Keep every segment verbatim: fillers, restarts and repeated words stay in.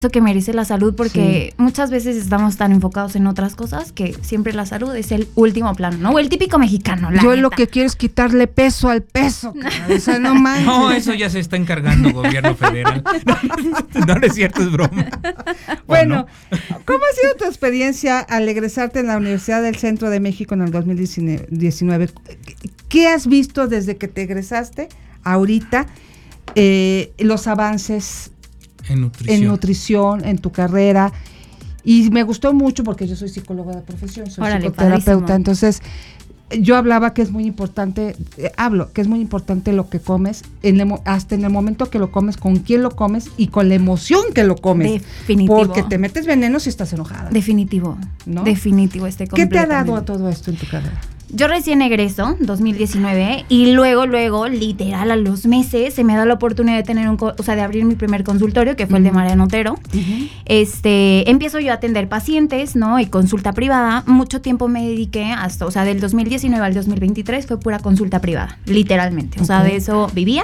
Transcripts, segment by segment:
que merece la salud, porque sí. muchas veces estamos tan enfocados en otras cosas que siempre la salud es el último plano, ¿no? O el típico mexicano. La Yo neta. Lo que quiero es quitarle peso al peso. O sea, no manches. No, eso ya se está encargando gobierno federal. No, no, no es cierto, es broma. Bueno, no? ¿Cómo ha sido tu experiencia al egresarte en la Universidad del Centro de México en el dos mil diecinueve? ¿Qué has visto desde que te egresaste ahorita? Eh, los avances En nutrición. en nutrición, en tu carrera, y me gustó mucho porque yo soy psicóloga de profesión, soy Órale, psicoterapeuta, padrísimo. entonces yo hablaba que es muy importante, eh, hablo que es muy importante lo que comes, en el, hasta en el momento que lo comes, con quién lo comes y con la emoción que lo comes. Definitivo. Porque te metes veneno si estás enojada. Definitivo, ¿no? Definitivo, este ¿Qué te ha completamente. dado a todo esto en tu carrera? Yo recién egreso, dos mil diecinueve, y luego, luego, literal, a los meses, se me da la oportunidad de tener un, co- o sea, de abrir mi primer consultorio, que fue uh-huh. el de Mariano Otero. Uh-huh. Este, empiezo yo a atender pacientes, ¿no? Y consulta privada. Mucho tiempo me dediqué hasta, o sea, del dos mil diecinueve al dos mil veintitrés fue pura consulta privada, literalmente. O okay. sea, de eso vivía.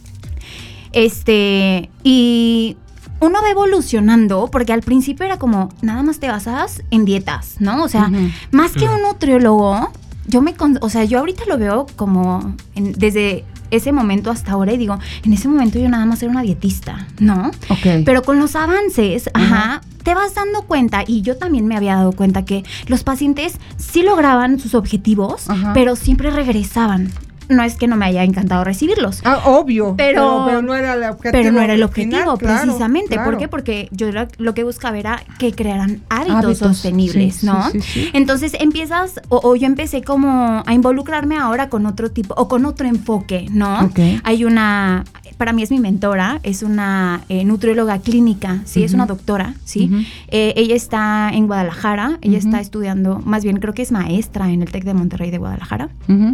Este, y uno va evolucionando, porque al principio era como, nada más te basas en dietas, ¿no? O sea, uh-huh. más que un nutriólogo, yo me, con, o sea, yo ahorita lo veo como en, desde ese momento hasta ahora y digo, en ese momento yo nada más era una dietista, ¿no? Okay. Pero con los avances, uh-huh. ajá, te vas dando cuenta, y yo también me había dado cuenta que los pacientes sí lograban sus objetivos, uh-huh. pero siempre regresaban. No es que no me haya encantado recibirlos. Ah, obvio. Pero, pero, pero no era el objetivo. Pero no era el objetivo, final, precisamente. Claro, ¿Por claro. qué? Porque yo era, lo que buscaba era que crearan hábitos, hábitos sostenibles, sí, ¿no? Sí, sí, sí. Entonces empiezas, o, o yo empecé como a involucrarme ahora con otro tipo, o con otro enfoque, ¿no? Okay. Hay una, para mí es mi mentora, es una eh, nutrióloga clínica, ¿sí? Uh-huh. Es una doctora, ¿sí? Uh-huh. Eh, ella está en Guadalajara, ella uh-huh. está estudiando, más bien creo que es maestra en el TEC de Monterrey de Guadalajara. Uh-huh.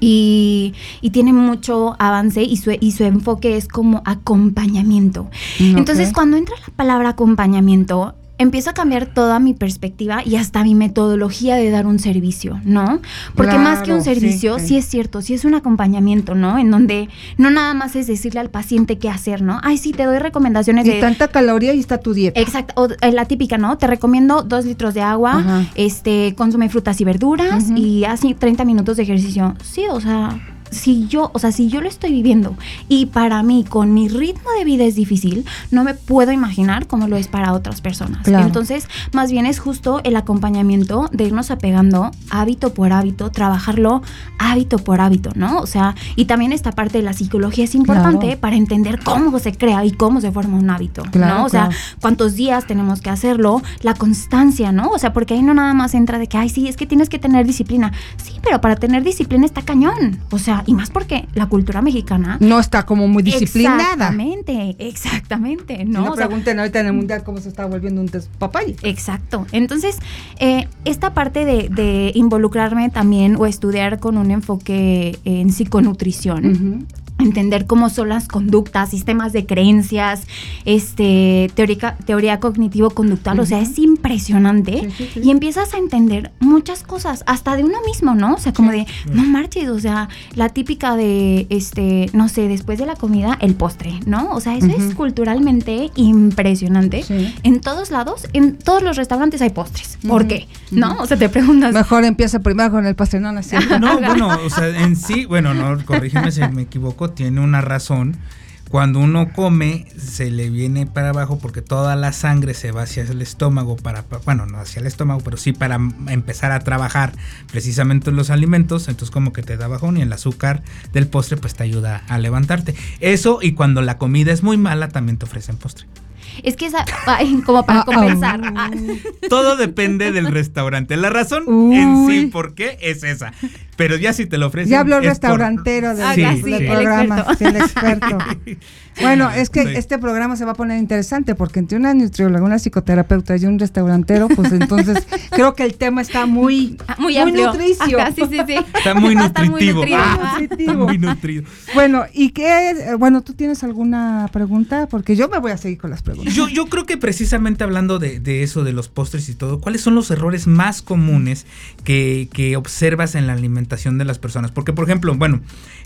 Y, y tiene mucho avance y su, y su enfoque es como acompañamiento. Okay. Entonces, cuando entra la palabra acompañamiento, empiezo a cambiar toda mi perspectiva y hasta mi metodología de dar un servicio, ¿no? Porque claro, más que un servicio, sí. sí. sí es cierto, sí es un acompañamiento, ¿no? En donde no nada más es decirle al paciente qué hacer, ¿no? Ay, sí, te doy recomendaciones y de... tanta caloría y está tu dieta. Exacto, o, eh, la típica, ¿no? Te recomiendo dos litros de agua, ajá. este, consume frutas y verduras uh-huh. y haz treinta minutos de ejercicio. Sí, o sea... Si yo, o sea, si yo lo estoy viviendo y para mí con mi ritmo de vida es difícil, no me puedo imaginar cómo lo es para otras personas. Claro. Entonces, más bien es justo el acompañamiento de irnos apegando hábito por hábito, trabajarlo hábito por hábito, ¿no? O sea, y también esta parte de la psicología es importante claro. para entender cómo se crea y cómo se forma un hábito, claro, ¿no? O claro. sea, cuántos días tenemos que hacerlo, la constancia, ¿no? O sea, porque ahí no nada más entra de que, ay, sí, es que tienes que tener disciplina. Sí, pero para tener disciplina está cañón. O sea, y más porque la cultura mexicana no está como muy disciplinada. Exactamente, exactamente, ¿no? Si no o sea, pregunten ahorita en el mundial cómo se está volviendo un despapalle. Exacto. Entonces, eh, esta parte de, de involucrarme también o estudiar con un enfoque en psiconutrición. Uh-huh. Entender cómo son las conductas, sistemas de creencias, este, teórica, teoría cognitivo-conductual, uh-huh. o sea, es impresionante. Sí, sí, sí. Y empiezas a entender muchas cosas, hasta de uno mismo, ¿no? O sea, como sí. de, no marches, o sea, la típica de, este, no sé, después de la comida, el postre, ¿no? O sea, eso uh-huh. es culturalmente impresionante. Sí. En todos lados, en todos los restaurantes hay postres. Uh-huh. ¿Por qué? ¿No? O sea, te preguntas. Mejor empieza primero con el pastel, no, no, no, bueno, o sea, en sí, bueno, no, corrígeme si me equivoco, tiene una razón. Cuando uno come, se le viene para abajo porque toda la sangre se va hacia el estómago, para, bueno, no hacia el estómago, pero sí para empezar a trabajar precisamente los alimentos, entonces como que te da bajón y el azúcar del postre pues te ayuda a levantarte. Eso, y cuando la comida es muy mala, también te ofrecen postre. Es que esa, ay, como para compensar. Ah. Todo depende del restaurante. La razón Uy. en sí, ¿por qué? Es esa. Pero ya si te lo ofrecen. Ya habló el restaurantero por... del, sí, del, sí, del el programa, experto. Sí, el experto. Bueno, es que sí. este programa se va a poner interesante porque entre una nutrióloga, una psicoterapeuta y un restaurantero, pues entonces creo que el tema está muy, muy, muy amplio. nutricio. Ajá, sí, sí, sí. Está muy nutritivo. Muy nutrido. Ah, está muy nutrido. Bueno, ¿y qué? Bueno, ¿tú tienes alguna pregunta? Porque yo me voy a seguir con las preguntas. Yo, yo creo que precisamente hablando de, de eso, de los postres y todo, ¿cuáles son los errores más comunes que, que observas en la alimentación de las personas? Porque, por ejemplo, bueno,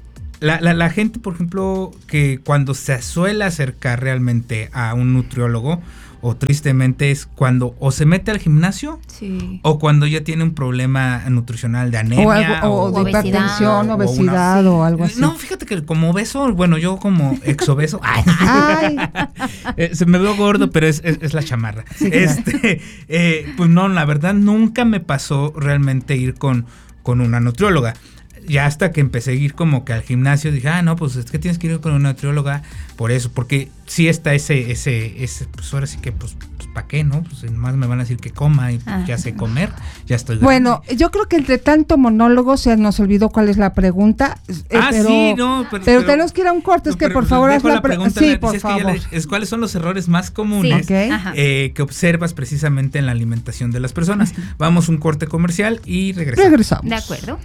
la, la, la gente, por ejemplo, que cuando se suele acercar realmente a un nutriólogo o tristemente es cuando o se mete al gimnasio sí. o cuando ya tiene un problema nutricional de anemia o, algo, o, o de hipertensión, obesidad o, una, o algo así. No, fíjate que como obeso, bueno, yo como exobeso, ay, ay. Eh, se me veo gordo, pero es, es, es la chamarra. Sí, este, claro. eh, pues no, la verdad nunca me pasó realmente ir con, con una nutrióloga. Ya hasta que empecé a ir como que al gimnasio, dije, ah, no, pues es que tienes que ir con una nutrióloga por eso, porque sí está ese, ese, ese, pues ahora sí que, pues, pues ¿para qué, no? Pues más me van a decir que coma y ah. ya sé comer, ya estoy grande. Bueno, yo creo que entre tanto monólogo se nos olvidó cuál es la pregunta. Eh, ah, pero, sí, no, pero... Pero tenemos que ir a un corte, es no, que por favor haz la pregunta. Sí, por favor. Le, es, ¿Cuáles son los errores más comunes sí, okay. eh, que observas precisamente en la alimentación de las personas? Vamos a un corte comercial y regresamos. Regresamos. De acuerdo.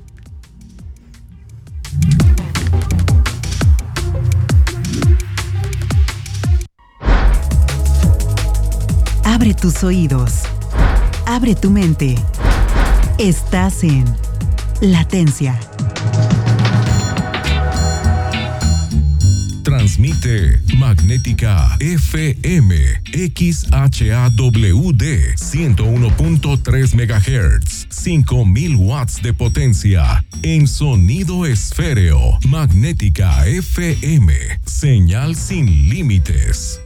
Abre tus oídos. Abre tu mente. Estás en Latencia. Transmite Magnética F M X H A W D ciento uno punto tres megahertz, cinco mil watts de potencia en sonido esféreo. Magnética F M, señal sin límites.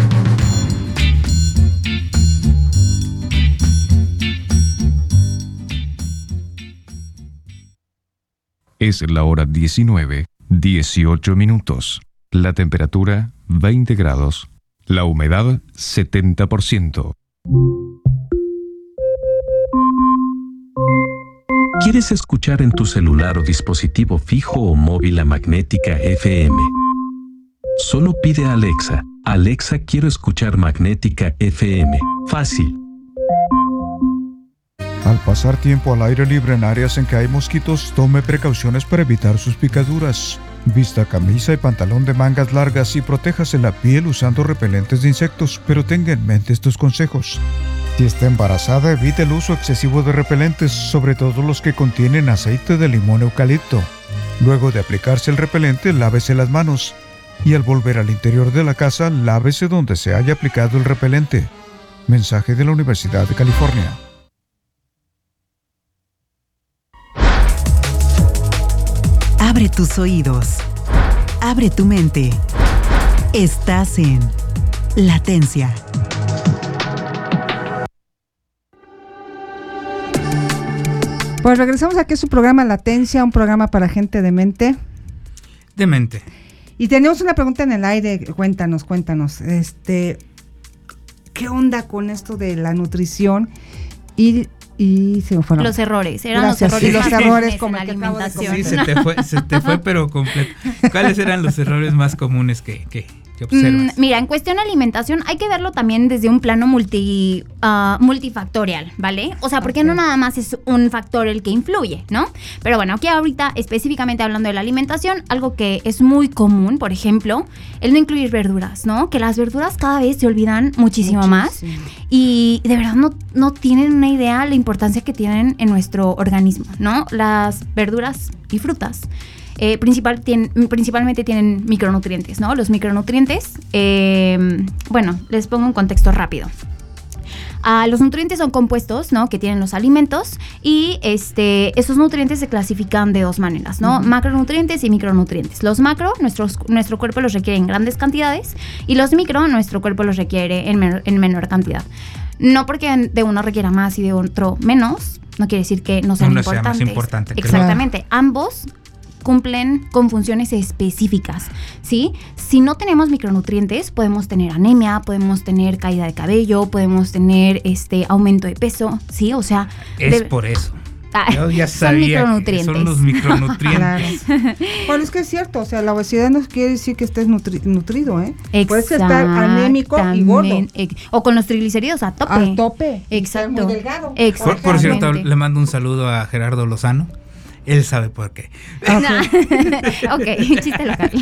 Es la hora diecinueve, dieciocho minutos. La temperatura veinte grados. La humedad setenta por ciento. ¿Quieres escuchar en tu celular o dispositivo fijo o móvil a Magnética F M? Solo pide a Alexa, Alexa, quiero escuchar Magnética F M. Fácil. Al pasar tiempo al aire libre en áreas en que hay mosquitos, tome precauciones para evitar sus picaduras. Vista camisa y pantalón de mangas largas y protéjase la piel usando repelentes de insectos, pero tenga en mente estos consejos. Si está embarazada, evite el uso excesivo de repelentes, sobre todo los que contienen aceite de limón eucalipto. Luego de aplicarse el repelente, lávese las manos. Y al volver al interior de la casa, lávese donde se haya aplicado el repelente. Mensaje de la Universidad de California. Abre tus oídos. Abre tu mente. Estás en Latencia. Pues regresamos aquí a su programa Latencia, un programa para gente de mente. De mente. Y tenemos una pregunta en el aire, cuéntanos, cuéntanos. Este, ¿qué onda con esto de la nutrición? Y Y se me fueron. Los errores, eran Gracias, los errores, sí, los errores como en el que alimentación. Sí, se te fue, se te fue pero completo. ¿Cuáles eran los errores más comunes que, que, que observas? Mm, mira, en cuestión de alimentación hay que verlo también desde un plano multi, uh, multifactorial, ¿vale? O sea, porque okay. no nada más es un factor el que influye, ¿no? Pero bueno, aquí ahorita específicamente hablando de la alimentación, algo que es muy común, por ejemplo, el no incluir verduras, ¿no? Que las verduras cada vez se olvidan muchísimo, muchísimo. más y de verdad no, no tienen una idea de la importancia que tienen en nuestro organismo, ¿no? Las verduras y frutas eh, principal, tienen, principalmente tienen micronutrientes, ¿no? Los micronutrientes, eh, bueno, les pongo un contexto rápido. Uh, los nutrientes son compuestos, ¿no? Que tienen los alimentos y este, esos nutrientes se clasifican de dos maneras, ¿no? Uh-huh. Macronutrientes y micronutrientes. Los macro, nuestros, nuestro cuerpo los requiere en grandes cantidades y los micro, nuestro cuerpo los requiere en, menor, en menor cantidad. No porque de uno requiera más y de otro menos, no quiere decir que no sean uno importantes. Sea más importante. Exactamente. Claro. Ambos cumplen con funciones específicas, ¿sí? Si no tenemos micronutrientes, podemos tener anemia, podemos tener caída de cabello, podemos tener este aumento de peso, ¿sí? O sea... Es de... por eso. Ah, Yo ya sabía son que son los micronutrientes. Claro. Bueno, es que es cierto, o sea, la obesidad no quiere decir que estés nutri- nutrido, ¿eh? Puedes estar anémico y gordo. O con los triglicéridos a tope. A tope. Exacto. Muy delgado. Por, por cierto, le mando un saludo a Gerardo Lozano. Él sabe por qué. Okay. ok, chiste local.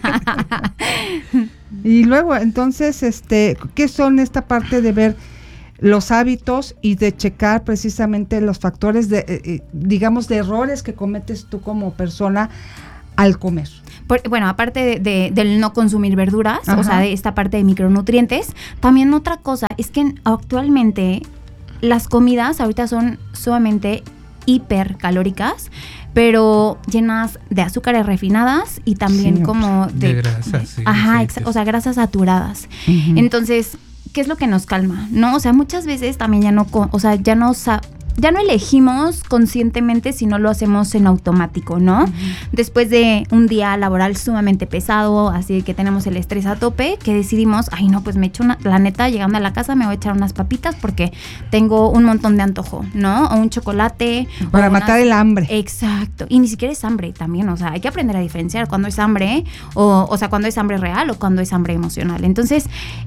Y luego, entonces, este, ¿qué son esta parte de ver los hábitos y de checar precisamente los factores de, eh, digamos, de errores que cometes tú como persona al comer? Por, bueno, aparte de, de, del no consumir verduras, Ajá. o sea, de esta parte de micronutrientes, también otra cosa es que actualmente las comidas ahorita son sumamente hipercalóricas, pero llenas de azúcares refinadas y también Sí, como de, de grasas, sí, ajá, aceites. exa- o sea, grasas saturadas. Ujú. Entonces, ¿qué es lo que nos calma? ¿No? O sea, muchas veces también ya no, co- o sea, ya no sa- ya no elegimos conscientemente si no lo hacemos en automático, ¿no? Uh-huh. Después de un día laboral sumamente pesado, así que tenemos el estrés a tope, que decidimos, ay no, pues me echo una, la neta, llegando a la casa me voy a echar unas papitas porque tengo un montón de antojo, ¿no? O un chocolate. Para o matar unas... el hambre. Exacto. Y ni siquiera es hambre también, o sea, hay que aprender a diferenciar cuando es hambre, o, o sea, cuando es hambre real o cuando es hambre emocional. Entonces,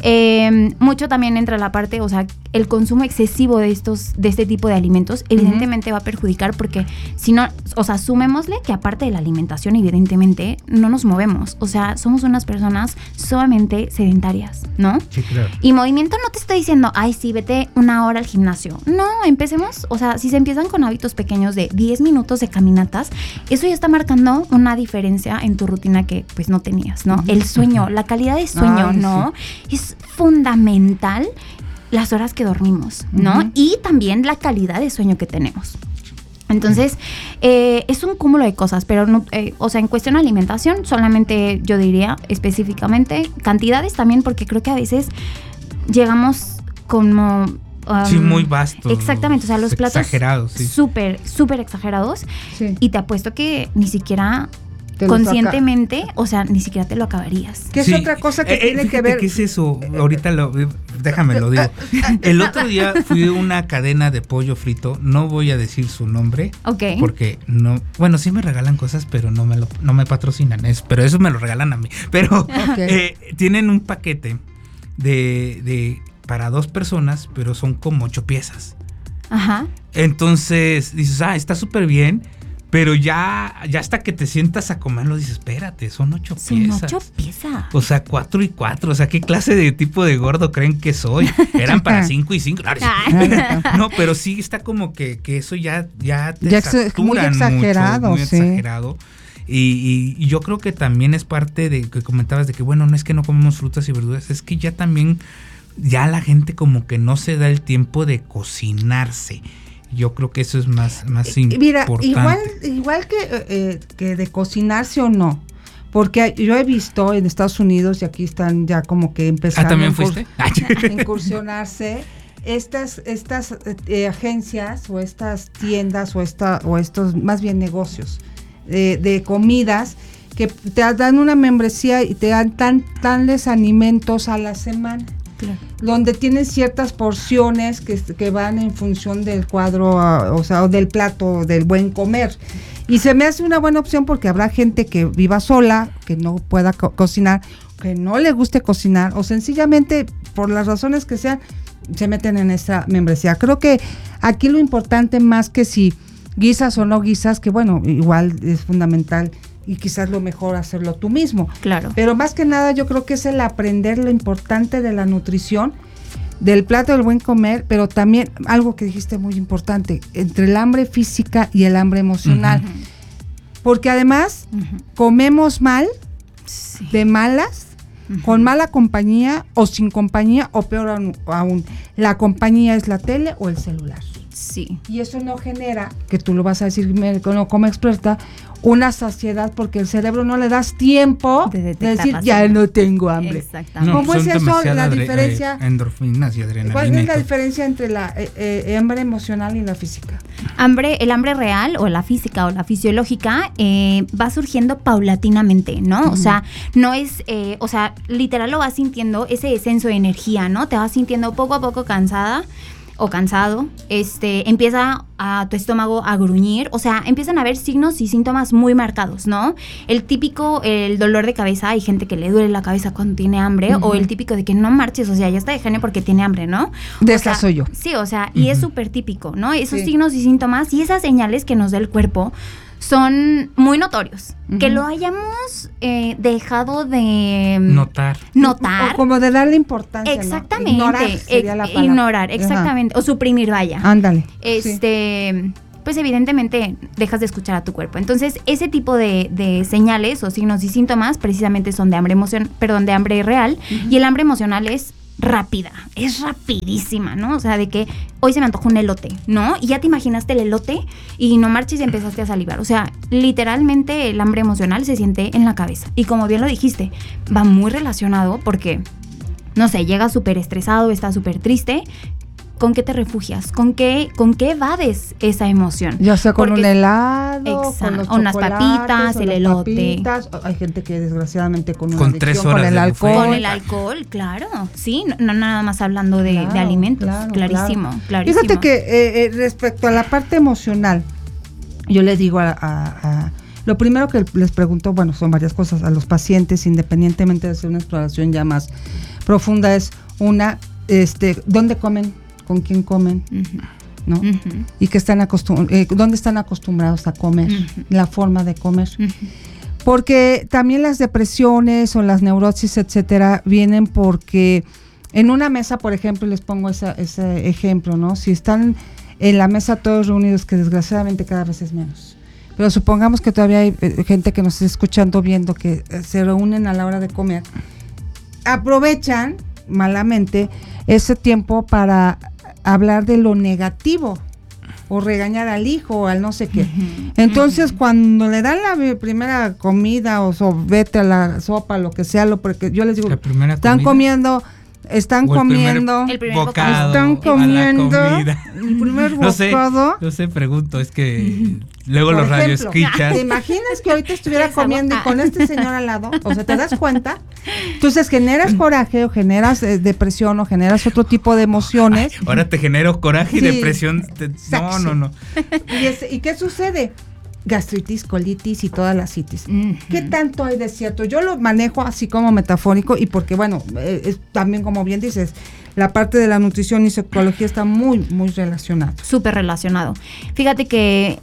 eh, mucho también entra la parte, o sea, el consumo excesivo de estos, de este tipo de alimentos evidentemente uh-huh. va a perjudicar porque si no, o sea, sumémosle que aparte de la alimentación evidentemente no nos movemos, o sea, somos unas personas sumamente sedentarias, ¿no? Sí, claro. Y movimiento no te está diciendo, ay sí, vete una hora al gimnasio, no, empecemos, o sea, si se empiezan con hábitos pequeños de diez minutos de caminatas, eso ya está marcando una diferencia en tu rutina que pues no tenías, ¿no? Uh-huh. El sueño, la calidad de sueño, ay, ¿no? Sí. Es fundamental las horas que dormimos, ¿no? Uh-huh. Y también la calidad de sueño que tenemos. Entonces, eh, es un cúmulo de cosas, pero, no, eh, o sea, en cuestión de alimentación, solamente yo diría específicamente cantidades también, porque creo que a veces llegamos como... Um, sí, muy vastos. Exactamente, o sea, los platos exagerados, sí. súper, súper exagerados. Sí. Y te apuesto que ni siquiera... conscientemente, o sea, ni siquiera te lo acabarías. Que es sí. otra cosa que eh, tiene que ver. ¿Qué es eso? Ahorita lo, déjame lo digo. El otro día fui a una cadena de pollo frito, no voy a decir su nombre, okay. porque no, bueno, sí me regalan cosas, pero no me lo, no me patrocinan, eso, pero eso me lo regalan a mí. Pero okay. eh, tienen un paquete de, de para dos personas, pero son como ocho piezas. Ajá. Entonces dices, ah, está súper bien. Pero ya, ya hasta que te sientas a comerlo dices, espérate, son ocho son piezas. Son ocho piezas. O sea, cuatro y cuatro. O sea, ¿qué clase de tipo de gordo creen que soy? Eran para cinco y cinco. No, pero sí está como que, que eso ya, ya te ya saturan muy exagerado, mucho, muy sí. exagerado. Y, y, y yo creo que también es parte de que comentabas de que, bueno, no es que no comemos frutas y verduras, es que ya también, ya la gente como que no se da el tiempo de cocinarse. Yo creo que eso es más, más Mira, importante. Igual, igual que, eh, que de cocinarse o no, porque yo he visto en Estados Unidos, y aquí están ya como que empezando ¿Ah, también fuiste? a incursionarse, estas, estas eh, agencias o estas tiendas o, esta, o estos, más bien negocios de, de comidas que te dan una membresía y te dan tan, tales alimentos a la semana. Claro. Donde tienen ciertas porciones que, que van en función del cuadro, uh, o sea, o del plato, del buen comer. Y se me hace una buena opción porque habrá gente que viva sola, que no pueda co- cocinar, que no le guste cocinar, o sencillamente, por las razones que sean, se meten en esta membresía. Creo que aquí lo importante, más que si guisas o no guisas, que bueno, igual es fundamental, y quizás lo mejor hacerlo tú mismo. Claro. Pero más que nada yo creo que es el aprender lo importante de la nutrición, del plato del buen comer, pero también algo que dijiste muy importante, entre el hambre física y el hambre emocional. Uh-huh. Porque además uh-huh. comemos mal, sí. de malas, uh-huh. con mala compañía o sin compañía, o peor aún, la compañía es la tele o el celular. Sí. Y eso no genera, que tú lo vas a decir como experta, una saciedad, porque el cerebro no le das tiempo de, de decir, ya no tengo hambre. Exactamente. ¿Cómo no, es eso la adre- diferencia? Eh, endorfinas y adrenalina. ¿Cuál es la diferencia entre la eh, eh, hambre emocional y la física? Hambre, el hambre real o la física o la fisiológica eh, va surgiendo paulatinamente, ¿no? Uh-huh. O sea, no es, eh, o sea, literal lo vas sintiendo, ese descenso de energía, ¿no? Te vas sintiendo poco a poco cansada o cansado, este, empieza a tu estómago a gruñir, o sea, empiezan a haber signos y síntomas muy marcados, ¿no? El típico, el dolor de cabeza, hay gente que le duele la cabeza cuando tiene hambre, uh-huh. o el típico de que no marches, o sea, ya está de gene porque tiene hambre, ¿no? De esa soy yo. Sí, o sea, uh-huh. y es súper típico, ¿no? Esos sí. signos y síntomas y esas señales que nos da el cuerpo son muy notorios. Uh-huh. Que lo hayamos eh, dejado de notar. Notar. O como de darle importancia. Exactamente. ¿no? Ignorar sería la palabra. Ignorar, exactamente. Ajá. O suprimir, vaya. Ándale. Este, sí. pues evidentemente dejas de escuchar a tu cuerpo. Entonces, ese tipo de, de señales o signos y síntomas precisamente son de hambre emoción, perdón, de hambre real, uh-huh. y el hambre emocional es rápida, es rapidísima, ¿no? O sea, de que hoy se me antojó un elote, ¿no? Y ya te imaginaste el elote y no marches y empezaste a salivar. O sea, literalmente el hambre emocional se siente en la cabeza. Y como bien lo dijiste, va muy relacionado porque, no sé, llegas súper estresado, estás súper triste. ¿Con qué te refugias? ¿Con qué, con qué evades esa emoción? Ya sea con Porque, un helado, exacto, con los unas papitas, el elote. Papitas. Hay gente que desgraciadamente con una con adicción, tres horas con el de alcohol. Con el alcohol, claro. Sí, no, no nada más hablando de, claro, de alimentos. Claro, clarísimo, claro. clarísimo. Fíjate que eh, eh, respecto a la parte emocional, yo les digo a, a, a lo primero que les pregunto, bueno, son varias cosas a los pacientes, independientemente de hacer una exploración ya más profunda, es una, este, ¿dónde comen? ¿Con quién comen? Uh-huh. ¿No? Uh-huh. Y que están acostum- eh, dónde están acostumbrados a comer, uh-huh. la forma de comer. Uh-huh. Porque también las depresiones o las neurosis, etcétera, vienen porque en una mesa, por ejemplo, les pongo esa, ese ejemplo, ¿no? Si están en la mesa todos reunidos, que desgraciadamente cada vez es menos, pero supongamos que todavía hay eh, gente que nos está escuchando, viendo que eh, se reúnen a la hora de comer, aprovechan malamente ese tiempo para hablar de lo negativo o regañar al hijo o al no sé qué. Uh-huh. Entonces, uh-huh. cuando le dan la primera comida o so, vete a la sopa, lo que sea, lo porque yo les digo, están comida? comiendo, están o el comiendo, el primer bocado, están comiendo, el primer no sé, bocado. No sé, pregunto, es que luego Por los ejemplo, radioescuchas. ¿te imaginas que ahorita estuviera comiendo y con este señor al lado? O sea, ¿te das cuenta? Entonces generas coraje o generas eh, depresión o generas otro tipo de emociones. Ay, ahora te genero coraje y sí, depresión. Te, no, no, no. ¿Y, es, ¿Y qué sucede? Gastritis, colitis y todas las citis. Uh-huh. ¿Qué tanto hay de cierto? Yo lo manejo así como metafórico y porque, bueno, eh, es, también como bien dices, la parte de la nutrición y psicología está muy, muy relacionada. Súper relacionado. Fíjate que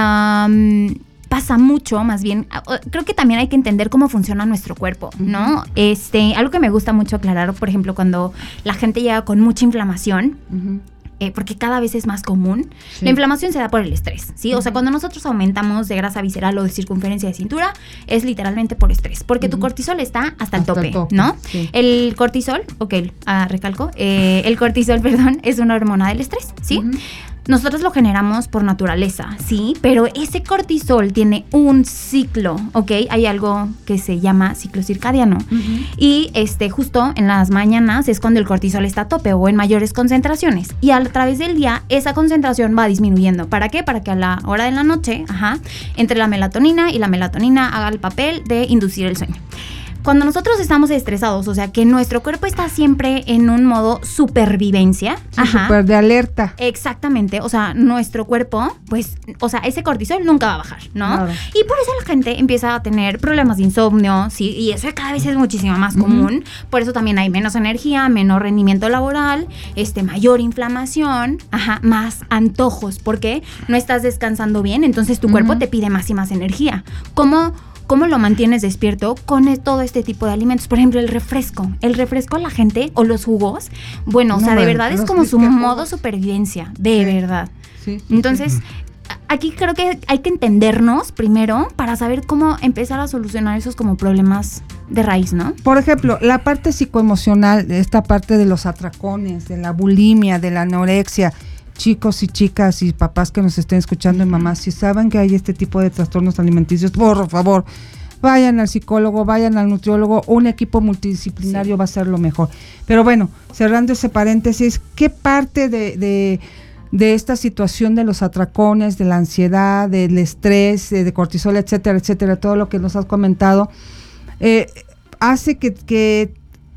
um, pasa mucho, más bien, creo que también hay que entender cómo funciona nuestro cuerpo, ¿no? Uh-huh. Este, algo que me gusta mucho aclarar, por ejemplo, cuando la gente llega con mucha inflamación, uh-huh. Eh, porque cada vez es más común. Sí. La inflamación se da por el estrés, ¿sí? Uh-huh. O sea, cuando nosotros aumentamos de grasa visceral o de circunferencia de cintura, es literalmente por estrés, porque uh-huh. tu cortisol está hasta el hasta tope, el tope, ¿no? Sí. El cortisol, ok, ah, recalco, eh, el cortisol, perdón, es una hormona del estrés, ¿sí? Uh-huh. Nosotros lo generamos por naturaleza, sí, pero ese cortisol tiene un ciclo, ¿ok? Hay algo que se llama ciclo circadiano. Uh-huh. Y este, justo en las mañanas es cuando el cortisol está a tope o en mayores concentraciones. Y a través del día, esa concentración va disminuyendo. ¿Para qué? Para que a la hora de la noche, ajá, entre la melatonina y la melatonina haga el papel de inducir el sueño. Cuando nosotros estamos estresados, o sea, que nuestro cuerpo está siempre en un modo supervivencia. Sí, ajá, super de alerta. Exactamente, o sea, nuestro cuerpo, pues, o sea, ese cortisol nunca va a bajar, ¿no? Claro. Y por eso la gente empieza a tener problemas de insomnio, sí, y eso cada vez es muchísimo más común. Uh-huh. Por eso también hay menos energía, menor rendimiento laboral, este, mayor inflamación, ajá, más antojos, porque no estás descansando bien, entonces tu uh-huh. cuerpo te pide más y más energía. ¿Cómo ¿Cómo lo mantienes despierto? Con todo este tipo de alimentos. Por ejemplo, el refresco. El refresco a la gente, o los jugos, bueno, o sea, no, de verdad es como su modo supervivencia, de sí. verdad. Sí. Entonces, aquí creo que hay que entendernos primero para saber cómo empezar a solucionar esos como problemas de raíz, ¿no? Por ejemplo, la parte psicoemocional, esta parte de los atracones, de la bulimia, de la anorexia. Chicos y chicas y papás que nos estén escuchando y mamás, si saben que hay este tipo de trastornos alimenticios, por favor, vayan al psicólogo, vayan al nutriólogo, un equipo multidisciplinario sí. va a ser lo mejor. Pero bueno, cerrando ese paréntesis, ¿qué parte de, de, de esta situación de los atracones, de la ansiedad, del estrés, de, de cortisol, etcétera, etcétera, todo lo que nos has comentado, eh, hace que, que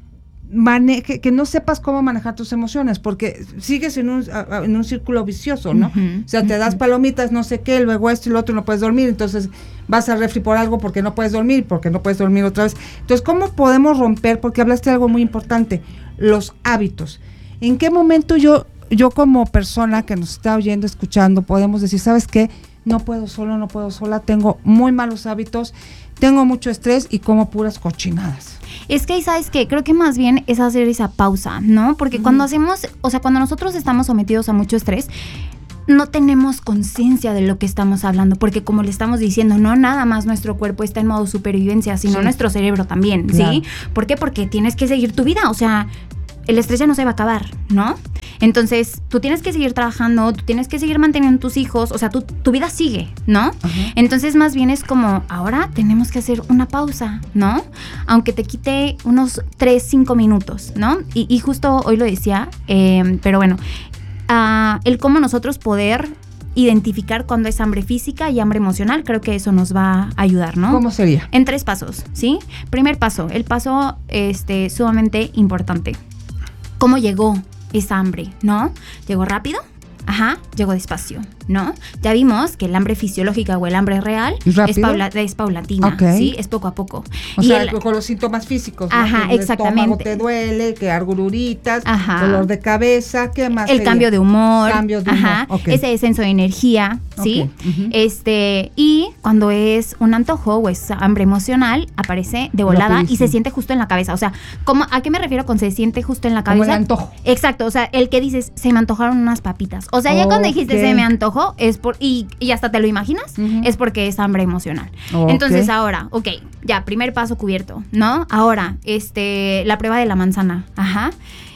Maneje, que no sepas cómo manejar tus emociones, porque sigues en un, en un círculo vicioso, ¿no? Uh-huh, o sea, te uh-huh. das palomitas, no sé qué, luego esto y lo otro, no puedes dormir, entonces vas al refri por algo porque no puedes dormir, porque no puedes dormir otra vez. Entonces, ¿cómo podemos romper? Porque hablaste de algo muy importante, los hábitos. ¿En qué momento yo, yo como persona que nos está oyendo, escuchando, podemos decir, ¿sabes qué? No puedo solo, no puedo sola, tengo muy malos hábitos, tengo mucho estrés y como puras cochinadas. Es que, ¿sabes qué? Creo que más bien es hacer esa pausa, ¿no? Porque uh-huh. cuando hacemos, o sea, cuando nosotros estamos sometidos a mucho estrés, no tenemos conciencia de lo que estamos hablando, porque como le estamos diciendo, no nada más nuestro cuerpo está en modo supervivencia, sino sí. nuestro cerebro también, claro. ¿sí? ¿Por qué? Porque tienes que seguir tu vida, o sea, el estrés ya no se va a acabar, ¿no? Entonces, tú tienes que seguir trabajando, tú tienes que seguir manteniendo tus hijos, o sea, tu, tu vida sigue, ¿no? Uh-huh. Entonces, más bien es como, ahora tenemos que hacer una pausa, ¿no? Aunque te quite unos tres, cinco minutos, ¿no? Y, y justo hoy lo decía, eh, pero bueno, uh, el cómo nosotros poder identificar cuando es hambre física y hambre emocional, creo que eso nos va a ayudar, ¿no? ¿Cómo sería? En tres pasos, ¿sí? Primer paso, el paso este, sumamente importante. ¿Cómo llegó esa hambre, no? ¿Llegó rápido? Ajá, llegó despacio, ¿no? Ya vimos que el hambre fisiológica o el hambre real es, paula, es paulatina, okay. ¿sí? Es poco a poco. O y sea, el, con los síntomas físicos, ¿no? Ajá, que el exactamente. estómago te duele, que argururitas, ajá. dolor de cabeza, ¿qué más? El sería? Cambio de humor, cambio de ajá, humor. Okay. Ese descenso de energía, ¿sí? Okay. Uh-huh. Este, y cuando es un antojo o es hambre emocional, aparece de volada y se siente justo en la cabeza. O sea, ¿cómo, ¿a qué me refiero con se siente justo en la cabeza? Como el antojo. Exacto, o sea, el que dices, se me antojaron unas papitas. O sea, ya okay. cuando dijiste se me antojó, es por, y, y hasta te lo imaginas, uh-huh. es porque es hambre emocional. Okay. Entonces ahora, ok, ya, primer paso cubierto, ¿no? Ahora, este, la prueba de la manzana, ajá.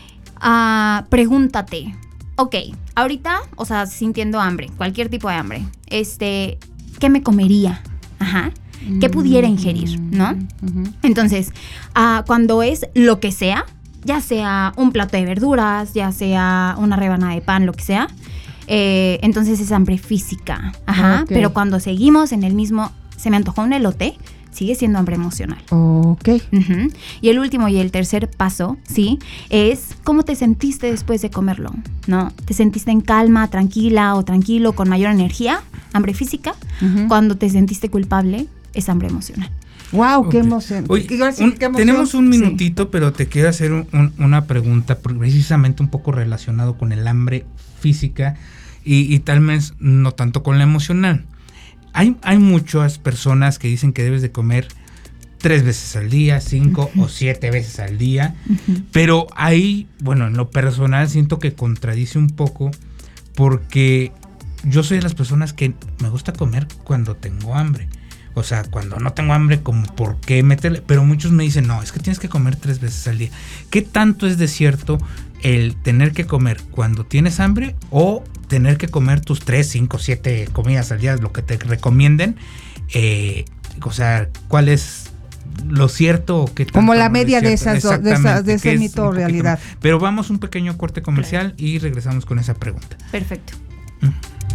Uh, pregúntate, ok, ahorita, o sea, sintiendo hambre, cualquier tipo de hambre, este, ¿qué me comería? Ajá. ¿Qué pudiera ingerir, no? Uh-huh. Entonces, uh, cuando es lo que sea, ya sea un plato de verduras, ya sea una rebanada de pan, lo que sea, Eh, entonces es hambre física, ajá, okay. pero cuando seguimos en el mismo, se me antojó un elote, sigue siendo hambre emocional. Ok. Uh-huh. Y el último y el tercer paso, ¿sí? Es cómo te sentiste después de comerlo, ¿no? ¿Te sentiste en calma, tranquila o tranquilo, con mayor energía? Hambre física. Uh-huh. Cuando te sentiste culpable, es hambre emocional. ¡Wow! Okay. ¡Qué emoción! Oye, ¿Qué, qué un, emoción? Tenemos un minutito, sí. pero te quiero hacer un, un, una pregunta precisamente un poco relacionado con el hambre física y, y tal vez no tanto con la emocional. Hay, hay muchas personas que dicen que debes de comer tres veces al día, cinco uh-huh. o siete veces al día, uh-huh. pero ahí, bueno, en lo personal siento que contradice un poco porque yo soy de las personas que me gusta comer cuando tengo hambre. O sea, cuando no tengo hambre, como por qué meterle, pero muchos me dicen, no, es que tienes que comer tres veces al día. ¿Qué tanto es de cierto el tener que comer cuando tienes hambre o tener que comer tus tres, cinco, siete comidas al día, lo que te recomienden? Eh, o sea, ¿cuál es lo cierto o qué tanto? Como la no media es de esas dos, de, esa, de ese mito realidad. Pero vamos un pequeño corte comercial claro. y regresamos con esa pregunta. Perfecto. Mm.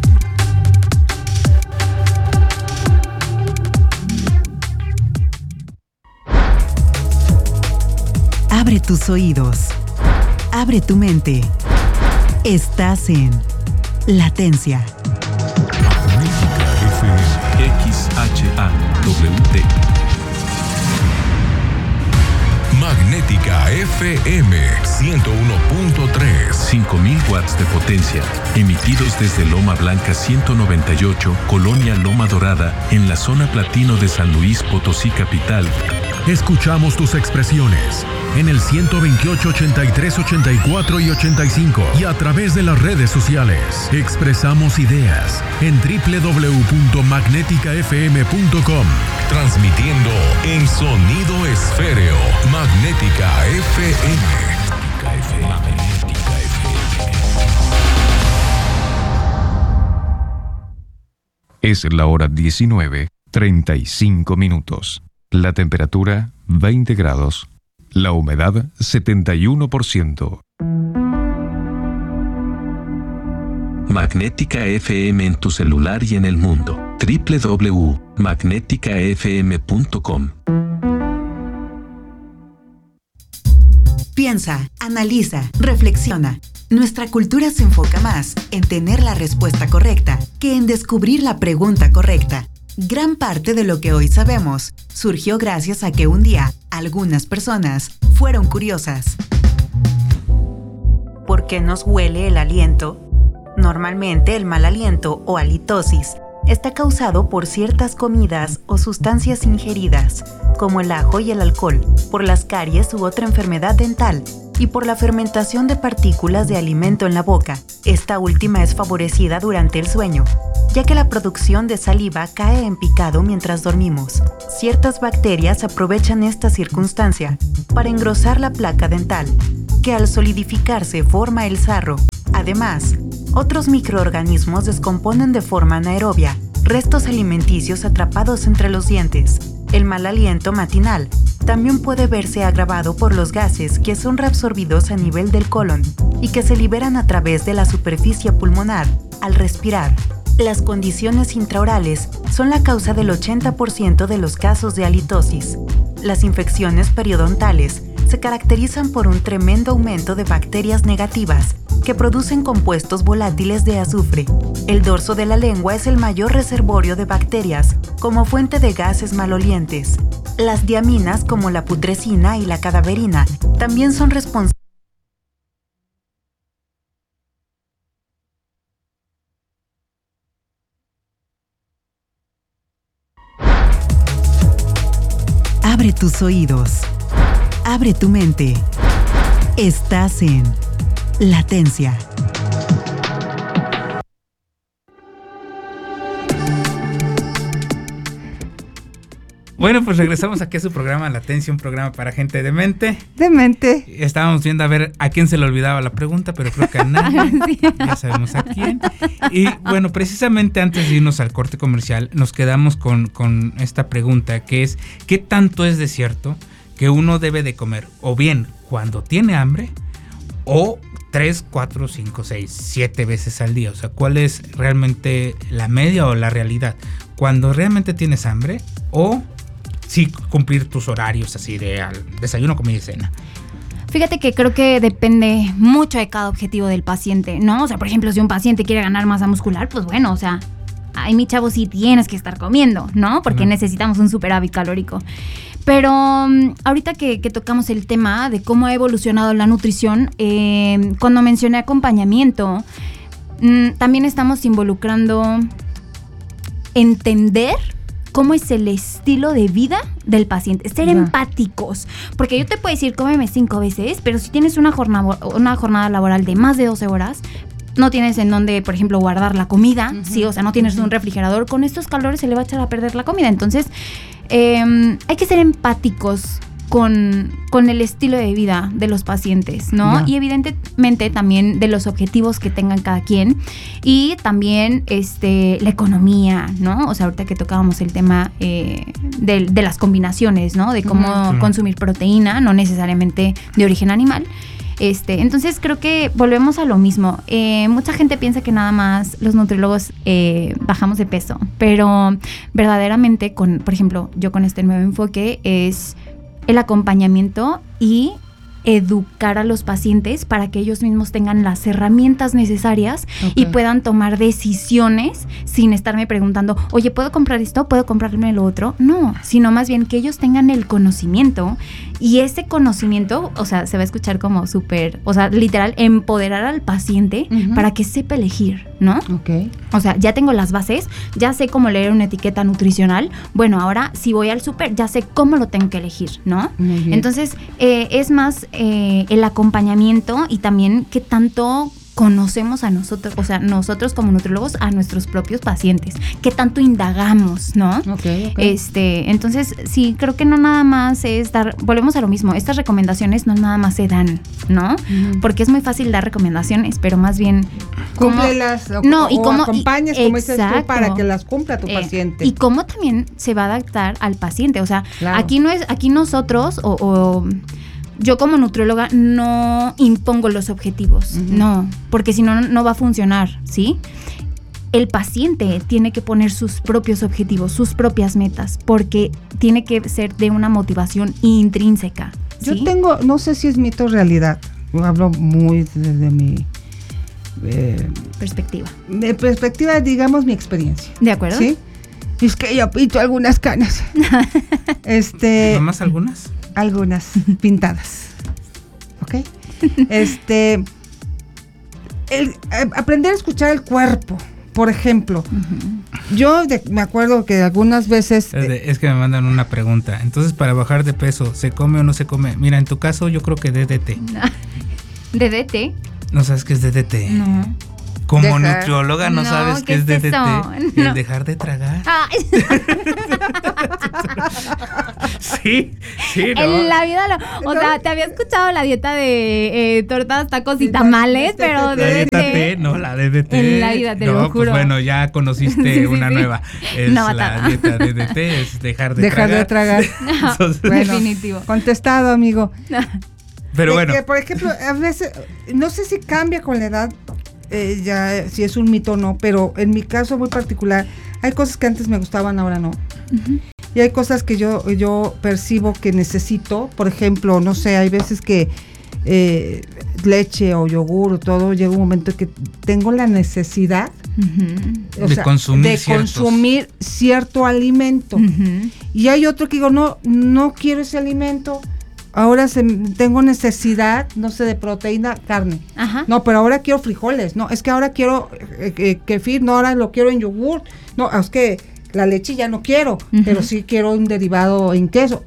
Abre tus oídos. Abre tu mente. Estás en Latencia. X H A W D. Magnética F M ciento uno punto tres. cinco mil watts de potencia. Emitidos desde Loma Blanca ciento noventa y ocho, Colonia Loma Dorada, en la zona platino de San Luis Potosí capital. Escuchamos tus expresiones en el ciento veintiocho, ochenta y tres, ochenta y cuatro y ochenta y cinco y a través de las redes sociales. Expresamos ideas en doble u doble u doble u punto magnética f m punto com. Transmitiendo en sonido esféreo. Magnética F M. Magnética F M. Es la hora diecinueve, treinta y cinco minutos. La temperatura veinte grados. La humedad setenta y uno por ciento. Magnética F M en tu celular y en el mundo. doble u doble u doble u punto magnética f m punto com. Piensa, analiza, reflexiona. Nuestra cultura se enfoca más en tener la respuesta correcta que en descubrir la pregunta correcta. Gran parte de lo que hoy sabemos surgió gracias a que un día algunas personas fueron curiosas. ¿Por qué nos huele el aliento? Normalmente el mal aliento o halitosis está causado por ciertas comidas o sustancias ingeridas, como el ajo y el alcohol, por las caries u otra enfermedad dental, y por la fermentación de partículas de alimento en la boca. Esta última es favorecida durante el sueño, ya que la producción de saliva cae en picado mientras dormimos. Ciertas bacterias aprovechan esta circunstancia para engrosar la placa dental, que al solidificarse forma el sarro. Además, otros microorganismos descomponen de forma anaerobia restos alimenticios atrapados entre los dientes. El mal aliento matinal también puede verse agravado por los gases que son reabsorbidos a nivel del colon y que se liberan a través de la superficie pulmonar al respirar. Las condiciones intraorales son la causa del ochenta por ciento de los casos de halitosis. Las infecciones periodontales se caracterizan por un tremendo aumento de bacterias negativas que producen compuestos volátiles de azufre. El dorso de la lengua es el mayor reservorio de bacterias como fuente de gases malolientes. Las diaminas como la putrescina y la cadaverina también son responsables. Abre tus oídos. Abre tu mente. Estás en Latencia. Bueno, pues regresamos aquí a su programa Latencia, un programa para gente de mente. De mente. Estábamos viendo a ver a quién se le olvidaba la pregunta, pero creo que a nadie. Sí. Ya sabemos a quién. Y bueno, precisamente antes de irnos al corte comercial, nos quedamos con, con esta pregunta, que es, ¿qué tanto es de cierto que uno debe de comer o bien cuando tiene hambre o tres, cuatro, cinco, seis, siete veces al día? O sea, ¿cuál es realmente la media o la realidad? Cuando realmente tienes hambre o sí cumplir tus horarios así de al desayuno, comida y cena. Fíjate que creo que depende mucho de cada objetivo del paciente, ¿no? O sea, por ejemplo, si un paciente quiere ganar masa muscular, pues bueno, o sea, ay, mi chavo, sí tienes que estar comiendo, ¿no? Porque no. necesitamos un superávit calórico. Pero um, ahorita que, que tocamos el tema de cómo ha evolucionado la nutrición, eh, cuando mencioné acompañamiento, mmm, también estamos involucrando entender cómo es el estilo de vida del paciente, ser yeah. empáticos, porque yo te puedo decir cómeme cinco veces, pero si tienes una jornada, una jornada laboral de más de doce horas, no tienes en dónde, por ejemplo, guardar la comida, uh-huh. sí, o sea, no tienes uh-huh. un refrigerador, con estos calores se le va a echar a perder la comida. Entonces, eh, hay que ser empáticos con, con el estilo de vida de los pacientes, ¿no? Yeah. Y evidentemente también de los objetivos que tengan cada quien y también este, la economía, ¿no? O sea, ahorita que tocábamos el tema eh, de, de las combinaciones, ¿no? De cómo uh-huh. consumir proteína, no necesariamente de origen animal. Este, entonces creo que volvemos a lo mismo. Eh, mucha gente piensa que nada más los nutriólogos eh, bajamos de peso, pero verdaderamente, con, por ejemplo, yo con este nuevo enfoque es el acompañamiento y educar a los pacientes para que ellos mismos tengan las herramientas necesarias okay. y puedan tomar decisiones sin estarme preguntando, oye, ¿puedo comprar esto? ¿Puedo comprarme lo otro? No, sino más bien que ellos tengan el conocimiento y ese conocimiento, o sea, se va a escuchar como súper, o sea, literal, empoderar al paciente uh-huh. para que sepa elegir, ¿no? Ok. O sea, ya tengo las bases, ya sé cómo leer una etiqueta nutricional, bueno, ahora si voy al súper, ya sé cómo lo tengo que elegir, ¿no? Muy bien. Entonces, eh, es más eh, el acompañamiento y también qué tanto conocemos a nosotros, o sea, nosotros como nutriólogos a nuestros propios pacientes, qué tanto indagamos, ¿no? Okay, okay. Este, entonces, sí, creo que no nada más es dar, volvemos a lo mismo, estas recomendaciones no nada más se dan, ¿no? Uh-huh. Porque es muy fácil dar recomendaciones, pero más bien cúmplelas o, no, y o cómo, acompañes, y, como dices exacto, tú, para que las cumpla tu eh, paciente. Y cómo también se va a adaptar al paciente, o sea, claro. aquí no es, aquí nosotros o, o yo como nutrióloga no impongo los objetivos, uh-huh. no, porque si no, no va a funcionar, ¿sí? El paciente tiene que poner sus propios objetivos, sus propias metas, porque tiene que ser de una motivación intrínseca, ¿sí? Yo tengo, no sé si es mito o realidad, yo hablo muy desde mi eh, perspectiva. De perspectiva, digamos, mi experiencia. ¿De acuerdo? Sí. Es que yo pinto algunas canas. este. ¿No más algunas? Algunas pintadas. ¿Ok? Este. El, eh, aprender a escuchar el cuerpo, por ejemplo. Uh-huh. Yo de, me acuerdo que algunas veces... Es, es que me mandan una pregunta. Entonces, para bajar de peso, ¿se come o no se come? Mira, en tu caso yo creo que D D T. ¿D D T? ¿No sabes qué es D D T? No. Como Dejar. nutrióloga no, No, sabes ¿qué qué es es D D T. eso? El No. dejar de tragar. Ay. Sí, sí, ¿no? En la vida lo, o sea, te había escuchado la dieta de eh, tortas, tacos y tamales, pero La D D dieta T T, no, la D D T. En la vida, te no, lo pues juro. bueno, ya conociste Sí, sí, una sí. nueva. Es Una la batata. dieta D D T, es dejar de Dejar de tragar. tragar. Entonces, Bueno, Definitivo. contestado, amigo. pero De bueno, que, por ejemplo, a veces, no sé si cambia con la edad, eh, ya si es un mito o no, pero en mi caso muy particular, hay cosas que antes me gustaban, ahora no. Ujú. Y hay cosas que yo, yo percibo que necesito, por ejemplo, no sé, hay veces que eh, leche o yogur o todo, llega un momento que tengo la necesidad Ujú. o De sea, consumir de ciertos. consumir cierto alimento. Ujú. Y hay otro que digo, no, no quiero ese alimento. Ahora se, tengo necesidad, no sé, de proteína, carne. Ajá. No, pero ahora quiero frijoles. No, es que ahora quiero eh, eh, kefir, no, ahora lo quiero en yogur. No, es que la leche ya no quiero, Ujú. pero sí quiero un derivado en queso.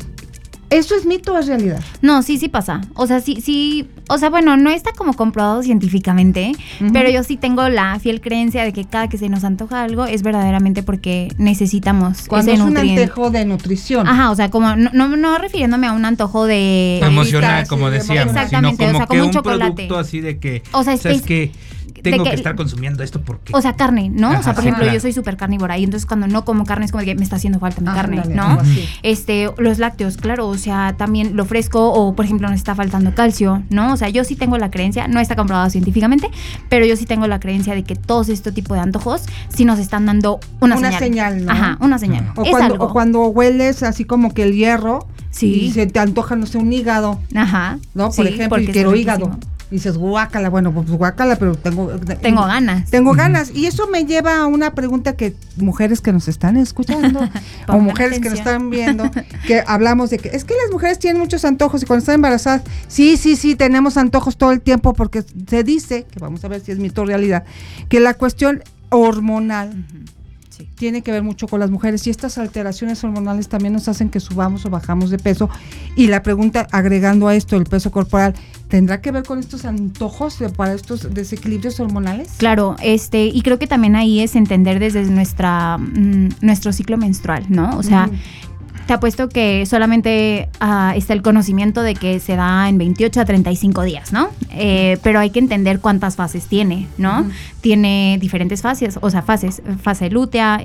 ¿Eso es mito o es realidad? No, sí, sí pasa. O sea, sí, sí. O sea, bueno, no está como comprobado científicamente, Ujú. pero yo sí tengo la fiel creencia de que cada que se nos antoja algo es verdaderamente porque necesitamos Cuando ese es un nutriente. antojo de nutrición. Ajá, o sea, como no, no, no refiriéndome a un antojo de... emocional, sí, como de decíamos, sino Exactamente, como o sea, que como un un chocolate. producto así de que, O sea, es- es es- que de tengo que- que estar consumiendo esto porque O sea, carne, ¿no? Ajá, o sea, por sí, ejemplo, claro. yo soy súper carnívora y entonces cuando no como carne es como que me está haciendo falta mi Ah, carne, ándale, ¿no? algo así. Este, los lácteos, claro, o sea, también lo fresco o, por ejemplo, nos está faltando calcio, ¿no? O sea, yo sí tengo la creencia, no está comprobado científicamente, pero yo sí tengo la creencia de que todos este tipo de antojos sí nos están dando una, Una señal. señal, ¿no? Ajá, una señal. O es cuando, algo. o cuando hueles así como que el hierro Sí. y se te antoja, no sé, un hígado, Ajá. ¿no? Sí, Por ejemplo, porque y es quiero riquísimo. hígado. Y dices, guácala, bueno, pues guácala, pero tengo... Tengo ganas. Tengo ganas. Y eso me lleva a una pregunta que mujeres que nos están escuchando o Pongan mujeres que nos atención. están viendo, que hablamos de que es que las mujeres tienen muchos antojos y cuando están embarazadas, sí, sí, sí, tenemos antojos todo el tiempo porque se dice, que vamos a ver si es mito o realidad, que la cuestión hormonal Sí. tiene que ver mucho con las mujeres y estas alteraciones hormonales también nos hacen que subamos o bajamos de peso. Y la pregunta, agregando a esto el peso corporal, ¿tendrá que ver con estos antojos de- para estos desequilibrios hormonales? Claro, este, y creo que también ahí es entender desde nuestra mm, nuestro ciclo menstrual, ¿no? O sea, Ujú. te apuesto que solamente ah, está el conocimiento de que se da en veintiocho a treinta y cinco días, ¿no? Eh, pero hay que entender cuántas fases tiene, ¿no? Ujú. Tiene diferentes fases, o sea, fases, fase lútea,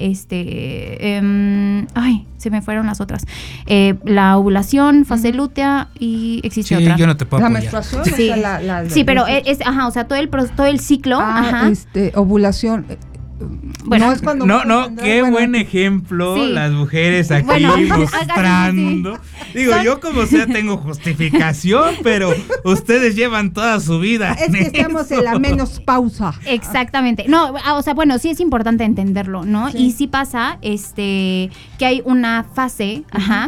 este, em, ay, se me fueron las otras. Eh, la ovulación, fase lútea y existe sí, otra. yo no te puedo La apoyar. menstruación, Sí, o sea, la- la- sí, pero la- es, es- ajá, o sea, todo el pro- todo el ciclo, Ah, ajá. este, ovulación. eh, Bueno, no es cuando No, uno no, tendrá- qué bueno, buen ejemplo Sí. las mujeres aquí Bueno, mostrando. Digo, Son- yo como sea tengo justificación, pero ustedes llevan toda su vida. Es que estamos en la menopausa. Exactamente. No, ah, o sea, bueno, sí es importante entenderlo, ¿no? Sí. Y sí pasa, este, que hay una fase, ajá,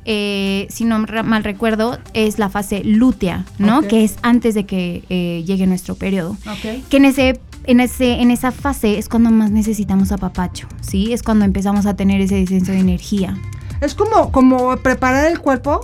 eh, si no re- mal recuerdo, es la fase lútea, ¿no? Ok. Que es antes de que eh, llegue nuestro periodo. Ok. Que en ese en ese en esa fase es cuando más necesitamos apapacho, ¿sí? Es cuando empezamos a tener ese descenso de energía. Es como, como preparar el cuerpo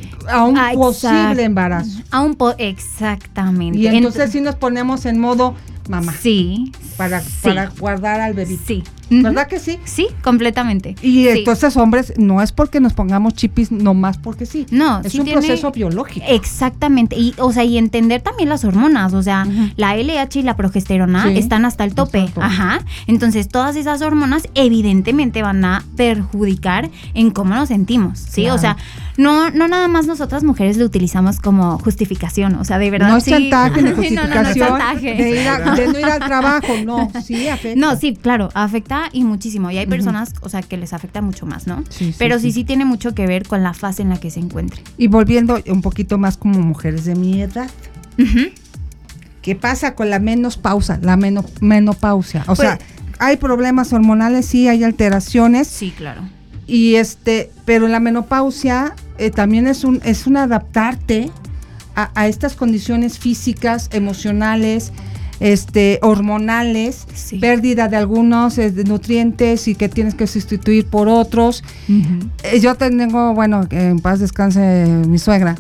a un Ah, posible exacto. embarazo. A un po exactamente. Y entonces Ent- sí nos ponemos en modo mamá sí, para, sí. para guardar al bebito. sí. ¿Verdad que sí? Sí, completamente. Y Sí. entonces, hombres, no es porque nos pongamos chipis nomás porque sí. No, es sí un tiene- proceso biológico. Exactamente, y o sea, y entender también las hormonas, o sea, Ujú. la L H y la progesterona Sí, están hasta el tope, hasta el tope. ajá. Entonces, todas esas hormonas evidentemente van a perjudicar en cómo nos sentimos, ¿sí? Claro. O sea, no no nada más nosotras mujeres lo utilizamos como justificación, o sea, de verdad No es sí. chantaje ni Sí, no, no, no es justificación chantaje. de, ir a- de no ir al trabajo, no, sí afecta. No, sí, claro, afecta y muchísimo. Y hay Ujú. personas, o sea, que les afecta mucho más, ¿no? Sí, sí, Pero sí, sí. sí tiene mucho que ver con la fase en la que se encuentre. Y volviendo un poquito más como mujeres de mi edad, Ujú. ¿qué pasa con la menopausa? La meno- menopausia. O Pues- sea, hay problemas hormonales, sí, hay alteraciones. Sí, claro. Y este, pero la menopausia eh, también es un, es un adaptarte a, a estas condiciones físicas, emocionales, este hormonales, sí. pérdida de algunos eh, de nutrientes y que tienes que sustituir por otros. Uh-huh. Eh, yo tengo, bueno, en paz descanse mi suegra.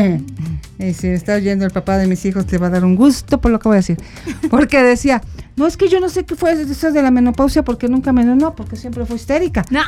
Y si está oyendo el papá de mis hijos, te va a dar un gusto por lo que voy a decir. Porque decía, no, es que yo no sé qué fue eso de la menopausia porque nunca me... No, porque siempre fue histérica. No.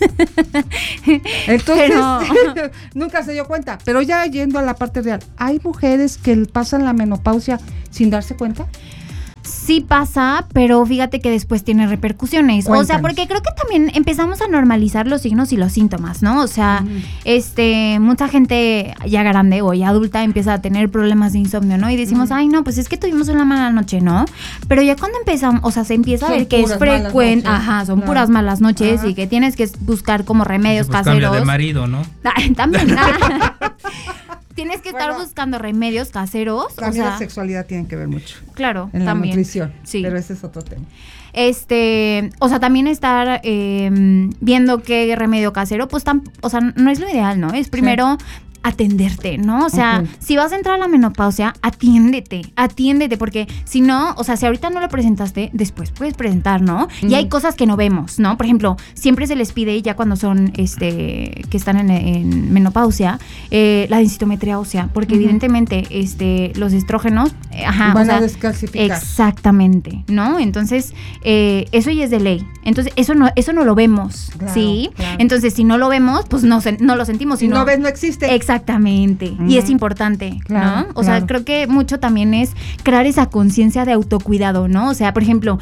Entonces, pero... nunca se dio cuenta. Pero ya yendo a la parte real, ¿hay mujeres que pasan la menopausia sin darse cuenta? Sí pasa, pero fíjate que después tiene repercusiones. Cuéntanos. O sea, porque creo que también empezamos a normalizar los signos y los síntomas, ¿no? O sea, mm. este, mucha gente ya grande o ya adulta empieza a tener problemas de insomnio, ¿no? Y decimos, mm. ay, no, pues es que tuvimos una mala noche, ¿no? Pero ya cuando empezamos, o sea, se empieza son a ver que es frecuente, ajá, son no. puras malas noches ajá. y que tienes que buscar como remedios pues caseros. Cambio de marido, ¿no? También. Tienes que bueno, estar buscando remedios caseros. También o sea, la sexualidad tiene que ver mucho. Claro, en también. la nutrición. Sí. Pero ese es otro tema. Este, o sea, también estar eh, viendo qué remedio casero, pues, tan, o sea, no es lo ideal, ¿no? Es primero sí. atenderte, ¿no? O sea, okay. si vas a entrar a la menopausia, atiéndete, atiéndete, porque si no, o sea, si ahorita no lo presentaste, después puedes presentar, ¿no? Mm. Y hay cosas que no vemos, ¿no? Por ejemplo, siempre se les pide ya cuando son, este, que están en, en menopausia, eh, la densitometría ósea, porque uh-huh. evidentemente, este, los estrógenos, eh, ajá, van o sea, a descalcificar. Exactamente, ¿no? Entonces, eh, eso ya es de ley. Entonces, eso no, eso no lo vemos, claro, ¿sí? Claro. Entonces, si no lo vemos, pues no, se, no lo sentimos. Si no, no ves, no existe. Exactamente, uh-huh. y es importante, claro, ¿no? O claro. sea, creo que mucho también es crear esa conciencia de autocuidado, ¿no? O sea, por ejemplo,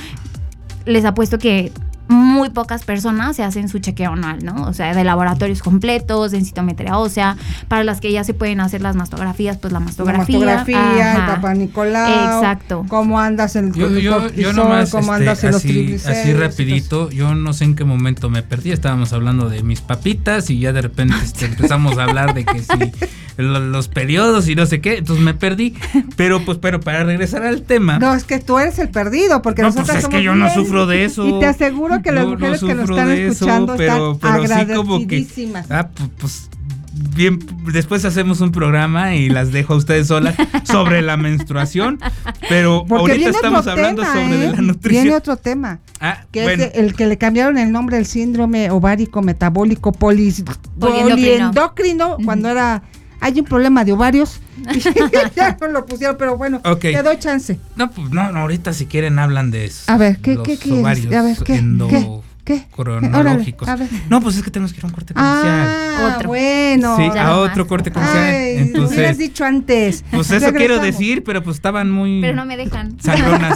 les apuesto que muy pocas personas se hacen su chequeo anual, ¿no? O sea, de laboratorios completos, densitometría ósea, para las que ya se pueden hacer las mastografías, pues la mastografía. La mastografía, el Papá Nicolau. Exacto. Cómo andas en el yo, yo, cortisol, yo nomás, cómo este, andas en así, los triglicéridos. Así rapidito, yo no sé en qué momento me perdí, estábamos hablando de mis papitas y ya de repente este, empezamos a hablar de que si los periodos y no sé qué, entonces me perdí, pero pues pero para regresar al tema. No, es que tú eres el perdido, porque no, nosotros pues es somos que yo bien, no sufro de eso. Y te aseguro que las no, mujeres no que nos están escuchando eso, pero, están pero agradecidísimas. Sí como que, ah, pues, pues bien, después hacemos un programa y las dejo a ustedes solas sobre la menstruación, pero porque ahorita estamos hablando tema, sobre ¿eh? la nutrición. Viene otro tema, ah, que bueno. es de, el que le cambiaron el nombre del síndrome ovárico metabólico polis, poliendocrino, uh-huh. cuando era hay un problema de ovarios y ya no lo pusieron, pero bueno, okay. te doy chance. No, pues no, no, ahorita si quieren hablan de eso. A ver, ¿qué qué qué? A ver, ¿qué? Endo... ¿Qué? ¿Qué? Cronológicos. Órale, no, pues es que tenemos que ir a un corte comercial. Ah, otro. Bueno. Sí, a otro corte comercial. Ay, entonces, lo hubieras dicho antes. Pues eso Regresamos. quiero decir, pero pues estaban muy... Pero no me dejan. Sangronas.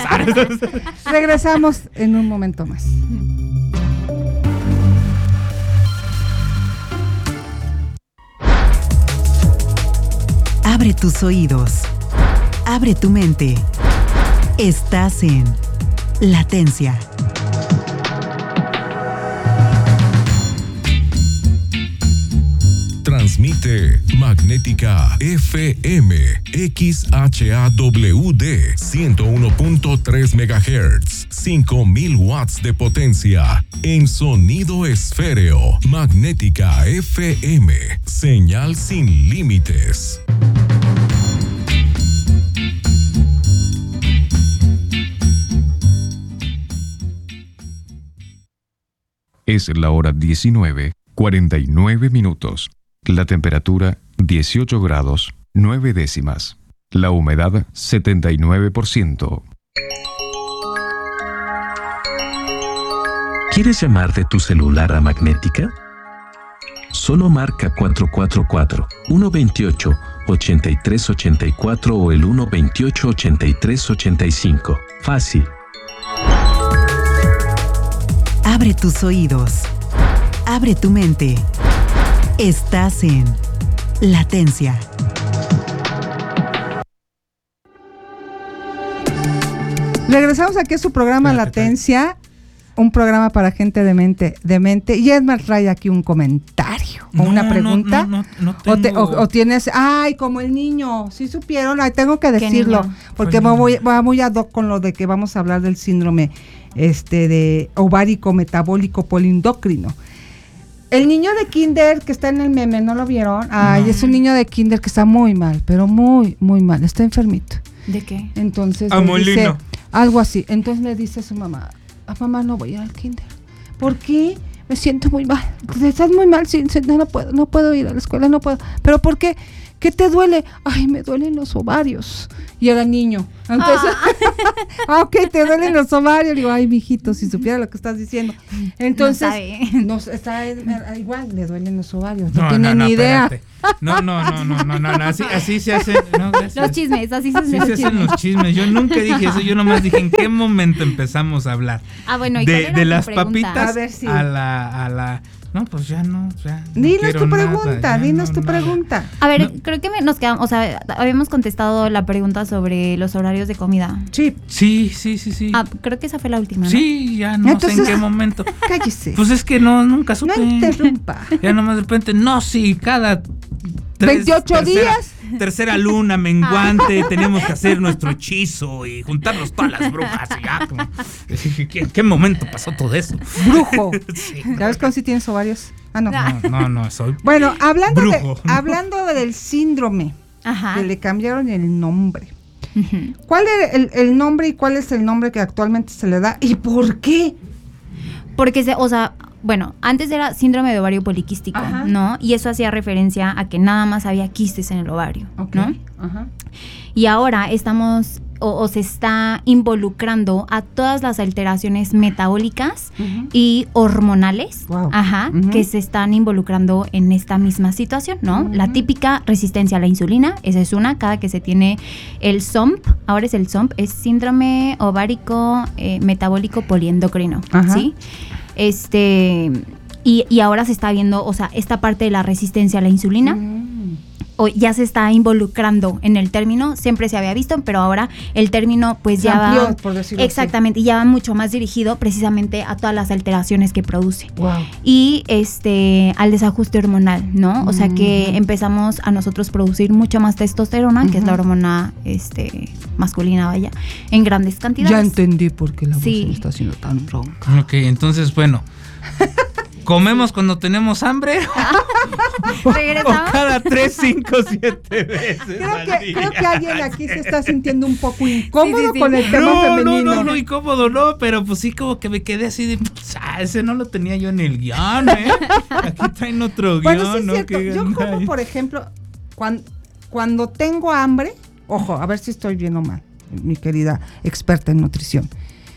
Regresamos en un momento más. Abre tus oídos. Abre tu mente. Estás en Latencia. Transmite Magnética F M X H A W D ciento uno punto tres megahertz, cinco mil watts de potencia en sonido esféreo. Magnética F M, señal sin límites. Es la hora diecinueve, cuarenta y nueve minutos. La temperatura dieciocho grados, nueve décimas. La humedad setenta y nueve por ciento. ¿Quieres llamar de tu celular a Magnética? Solo marca cuatro cuatro cuatro, uno dos ocho, ocho tres ocho cuatro o el uno dos ocho, ocho tres ocho cinco. Fácil. Abre tus oídos. Abre tu mente. Estás en Latencia. Regresamos aquí a su programa Latencia, un programa para gente de mente, de mente. Y Edmar trae aquí un comentario o no, una pregunta. No, no, no, no tengo... o, te, o, o tienes, ay, como el niño, sí supieron, ay, tengo que decirlo, porque va muy, va muy ad hoc con lo de que vamos a hablar del síndrome este de ovárico metabólico poliendocrino. El niño de kinder que está en el meme, ¿no lo vieron? Ay, no. Es un niño de kinder que está muy mal, pero muy, muy mal, está enfermito. ¿De qué? Entonces, Amolino. dice, Algo así. Entonces le dice a su mamá, a mamá no voy a ir al kinder. ¿Por qué? Me siento muy mal. Estás muy mal, sí, no, no puedo, no puedo ir a la escuela, no puedo. ¿Pero por qué? ¿Qué te duele? Ay, me duelen los ovarios. Y era niño. Entonces, ah, ok, te duelen los ovarios. Digo, ay, mijito, si supiera lo que estás diciendo. Entonces, no, no está igual, le duelen los ovarios. No, no tiene no, no, ni idea. Espérate. No, no, no, no, no, no, no, así, así se hacen. No, los chismes, así se hacen, así se hacen los chismes. Yo nunca dije eso, yo nomás dije en qué momento empezamos a hablar. Ah, bueno, ¿y de, de las pregunta? papitas a, ver, sí. a la, a la. No, pues ya no, ya no dinos tu pregunta, nada, dinos no, tu nada. pregunta. A ver, No. creo que me- nos quedamos, o sea, habíamos contestado la pregunta sobre los horarios de comida. Sí, Sí, sí, sí, sí. Ah, creo que esa fue la última, ¿no? Sí, ya no sé Entonces- en qué momento. cállese. Pues es que no, nunca no supe. interrumpa. Ya nomás de repente, no, sí, cada tres- veintiocho tercera- días. Tercera luna menguante, tenemos que hacer nuestro hechizo y juntarnos todas las brujas. Y ya, como, ¿en qué momento pasó todo eso? Brujo. Sí. ¿Ya ves cómo si tienes ovarios? Ah, no. No, no, no, soy Bueno, hablando, de, Brujo. hablando del síndrome, Ajá. que le cambiaron el nombre. Ujú. ¿Cuál es el, el nombre y cuál es el nombre que actualmente se le da? ¿Y por qué? Porque, se, o sea, bueno, antes era síndrome de ovario poliquístico, Ajá. ¿no? Y eso hacía referencia a que nada más había quistes en el ovario, ¿no? Ajá. Y ahora estamos, o, o se está involucrando a todas las alteraciones metabólicas Ujú. y hormonales, Wow. ajá, Ujú. que se están involucrando en esta misma situación, ¿no? Ujú. La típica resistencia a la insulina, esa es una, cada que se tiene el S O M P, ahora es el S O M P, es síndrome ovárico eh, metabólico poliendocrino, Ajá. ¿sí? Este, y, y ahora se está viendo, o sea, esta parte de la resistencia a la insulina, Mm. o ya se está involucrando en el término, siempre se había visto, pero ahora el término pues Se ya amplió, va, por decirlo así. exactamente, y ya va mucho más dirigido precisamente a todas las alteraciones que produce. Wow. Y este al desajuste hormonal, ¿no? O sea que Ujú. empezamos a nosotros producir mucho más testosterona, que es la Ujú. hormona este masculina, vaya, en grandes cantidades. Ya entendí por qué la voz Sí. se me está haciendo tan ronca. Ok, entonces, bueno. ¿Comemos cuando tenemos hambre? ¿O Regresamos. cada tres, cinco, siete veces? Creo al que, día? creo que alguien aquí se está sintiendo un poco incómodo Sí, sí, sí. con el tema No, no, femenino. no, no, incómodo, no, pero pues sí como que me quedé así de, ah, ese no lo tenía yo en el guión, ¿eh? Aquí traen otro guión, Bueno, sí es ¿no? cierto. Que Yo digan, como, "Ay". por ejemplo, cuando, cuando tengo hambre, ojo, a ver si estoy bien o mal, mi querida experta en nutrición.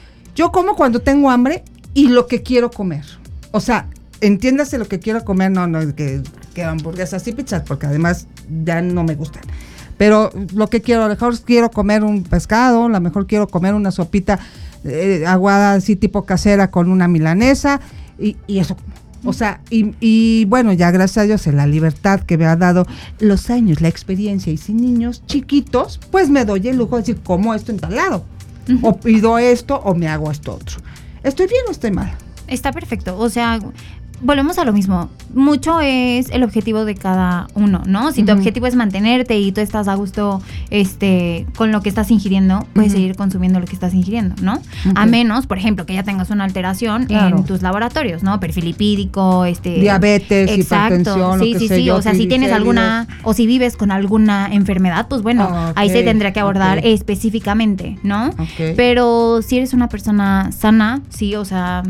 Yo como cuando tengo hambre y lo que quiero comer. O sea, entiéndase lo que quiero comer, no, no, que, que hamburguesas y pizzas, porque además ya no me gustan. Pero lo que quiero, a lo mejor quiero comer un pescado, a lo mejor quiero comer una sopita eh, aguada así tipo casera con una milanesa y, y eso. O sea, y, y bueno, ya gracias a Dios en la libertad que me ha dado los años, la experiencia y sin niños chiquitos, pues me doy el lujo de decir, como esto en tal lado. Ujú. O pido esto o me hago esto otro. ¿Estoy bien o estoy mal? Está perfecto, o sea, volvemos a lo mismo. Mucho es el objetivo de cada uno, ¿no? Si tu Ujú. objetivo es mantenerte y tú estás a gusto este, con lo que estás ingiriendo, puedes Ujú. seguir consumiendo lo que estás ingiriendo, ¿no? Ok. A menos, por ejemplo, que ya tengas una alteración Claro. en tus laboratorios, ¿no? Perfil lipídico, este... Diabetes, Exacto, hipertensión, sí, lo que sí, sé sí, yo, o sea, si tienes alguna, o si vives con alguna enfermedad, pues bueno, Ah, ahí se ok, tendrá que abordar ok. específicamente, ¿no? Ok. Pero si eres una persona sana, sí, o sea,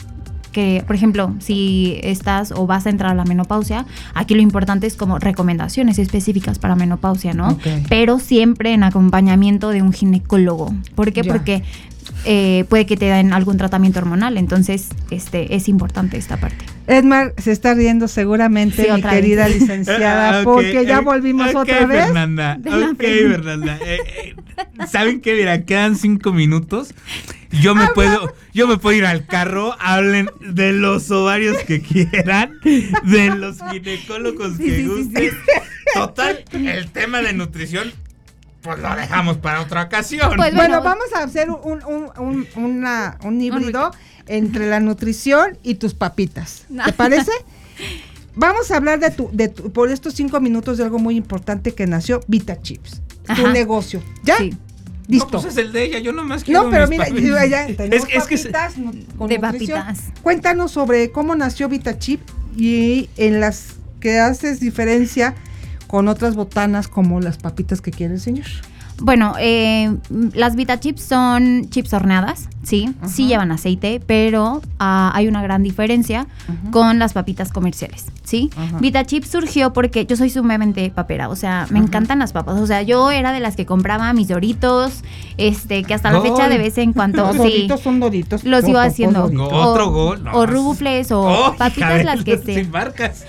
que, por ejemplo, si estás o vas a entrar a la menopausia, aquí lo importante es como recomendaciones específicas para menopausia, ¿no? Ok. Pero siempre en acompañamiento de un ginecólogo. ¿Por qué? Ya. Porque eh, puede que te den algún tratamiento hormonal, entonces este es importante esta parte. Edmar se está riendo seguramente, Sí, mi otra querida vez. licenciada, Ah, ok, porque ya ok, volvimos ok, otra vez. Fernanda, De la ok, pregunta. Fernanda. Eh, eh, ¿Saben qué? Mira, quedan cinco minutos. Yo me puedo, yo me puedo ir al carro, hablen de los ovarios que quieran, de los ginecólogos Sí, que sí, sí, gusten. Total, el tema de nutrición, pues lo dejamos para otra ocasión. Pues, Bueno, Bueno. vamos a hacer un, un, un, una- un híbrido entre la nutrición y tus papitas. ¿Te parece? Vamos a hablar de tu, de tu, por estos cinco minutos de algo muy importante que nació, Vita Chips. Tu Ajá. negocio. ¿ya? Sí. Listo. No, pues es el de ella, yo nomás quiero No, pero mis mira, papitas. yo ya tenemos es, es que se- papitas nu- con De nutrición. papitas. Cuéntanos sobre cómo nació VitaChip y en las que haces diferencia con otras botanas como las papitas que quiere el señor. Bueno, eh, las Vita Chips son chips horneadas, sí, uh-huh. sí llevan aceite, pero uh, hay una gran diferencia uh-huh. con las papitas comerciales, ¿sí? Uh-huh. Vita Chips surgió porque yo soy sumamente papera, o sea, me uh-huh. encantan las papas, o sea, yo era de las que compraba mis Doritos, este, que hasta la fecha de vez en cuando, los sí, Doritos son Doritos, los iba haciendo, Doritos. O, otro gol, no, o Rufles, o oh, papitas las que se... Sin marcas.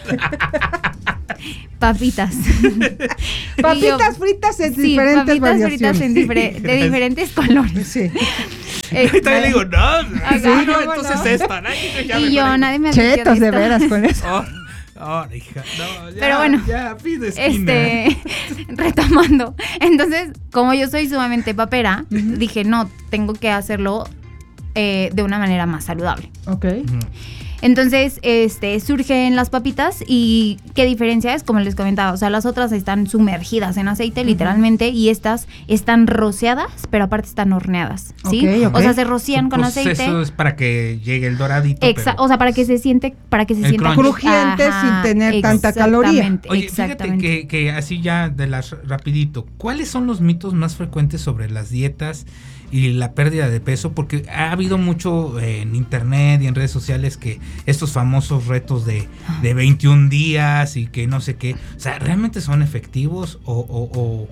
Papitas. Papitas yo, fritas en sí, diferentes papitas variaciones. fritas en difere- de diferentes colores. Sí. Eh, y también le digo, no, acá, sí, no, entonces no. Esta. Nadie y yo, nadie me ha Chetos de veras con eso. Oh, oh, hija, no, ya, pero bueno, ya, pide esquina. Este, retomando. Entonces, como yo soy sumamente papera, uh-huh. dije, no, tengo que hacerlo eh, de una manera más saludable. Ok. Uh-huh. Entonces, este, surgen las papitas y ¿qué diferencia es? Como les comentaba, o sea, las otras están sumergidas en aceite, uh-huh. literalmente, y estas están rociadas, pero aparte están horneadas, ¿sí? Okay, okay. O sea, se rocían con pues aceite. Eso es para que llegue el doradito. Exa- o sea, para que se siente, para que se sienta crujiente sin tener tanta caloría. Oye, fíjate que, que así ya de las rapidito, ¿cuáles son los mitos más frecuentes sobre las dietas y la pérdida de peso? Porque ha habido mucho eh, en internet y en redes sociales que estos famosos retos de, de veintiún días y que no sé qué, o sea, ¿realmente son efectivos o, o, o,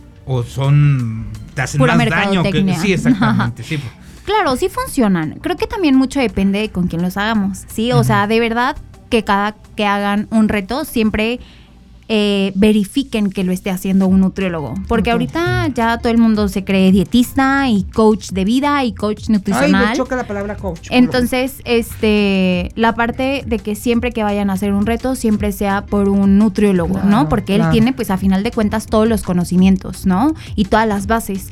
o son, te hacen pura más daño que, sí, exactamente, sí. Claro, sí funcionan. Creo que también mucho depende de con quién los hagamos, ¿sí? O uh-huh. sea, de verdad que cada que hagan un reto siempre Eh, verifiquen que lo esté haciendo un nutriólogo, porque okay. ahorita ya todo el mundo se cree dietista y coach de vida y coach nutricional. Ay, me choca la palabra coach. Entonces, este, la parte de que siempre que vayan a hacer un reto, siempre sea por un nutriólogo, claro, ¿no? Porque claro. él tiene, pues, a final de cuentas, todos los conocimientos, ¿no? Y todas las bases.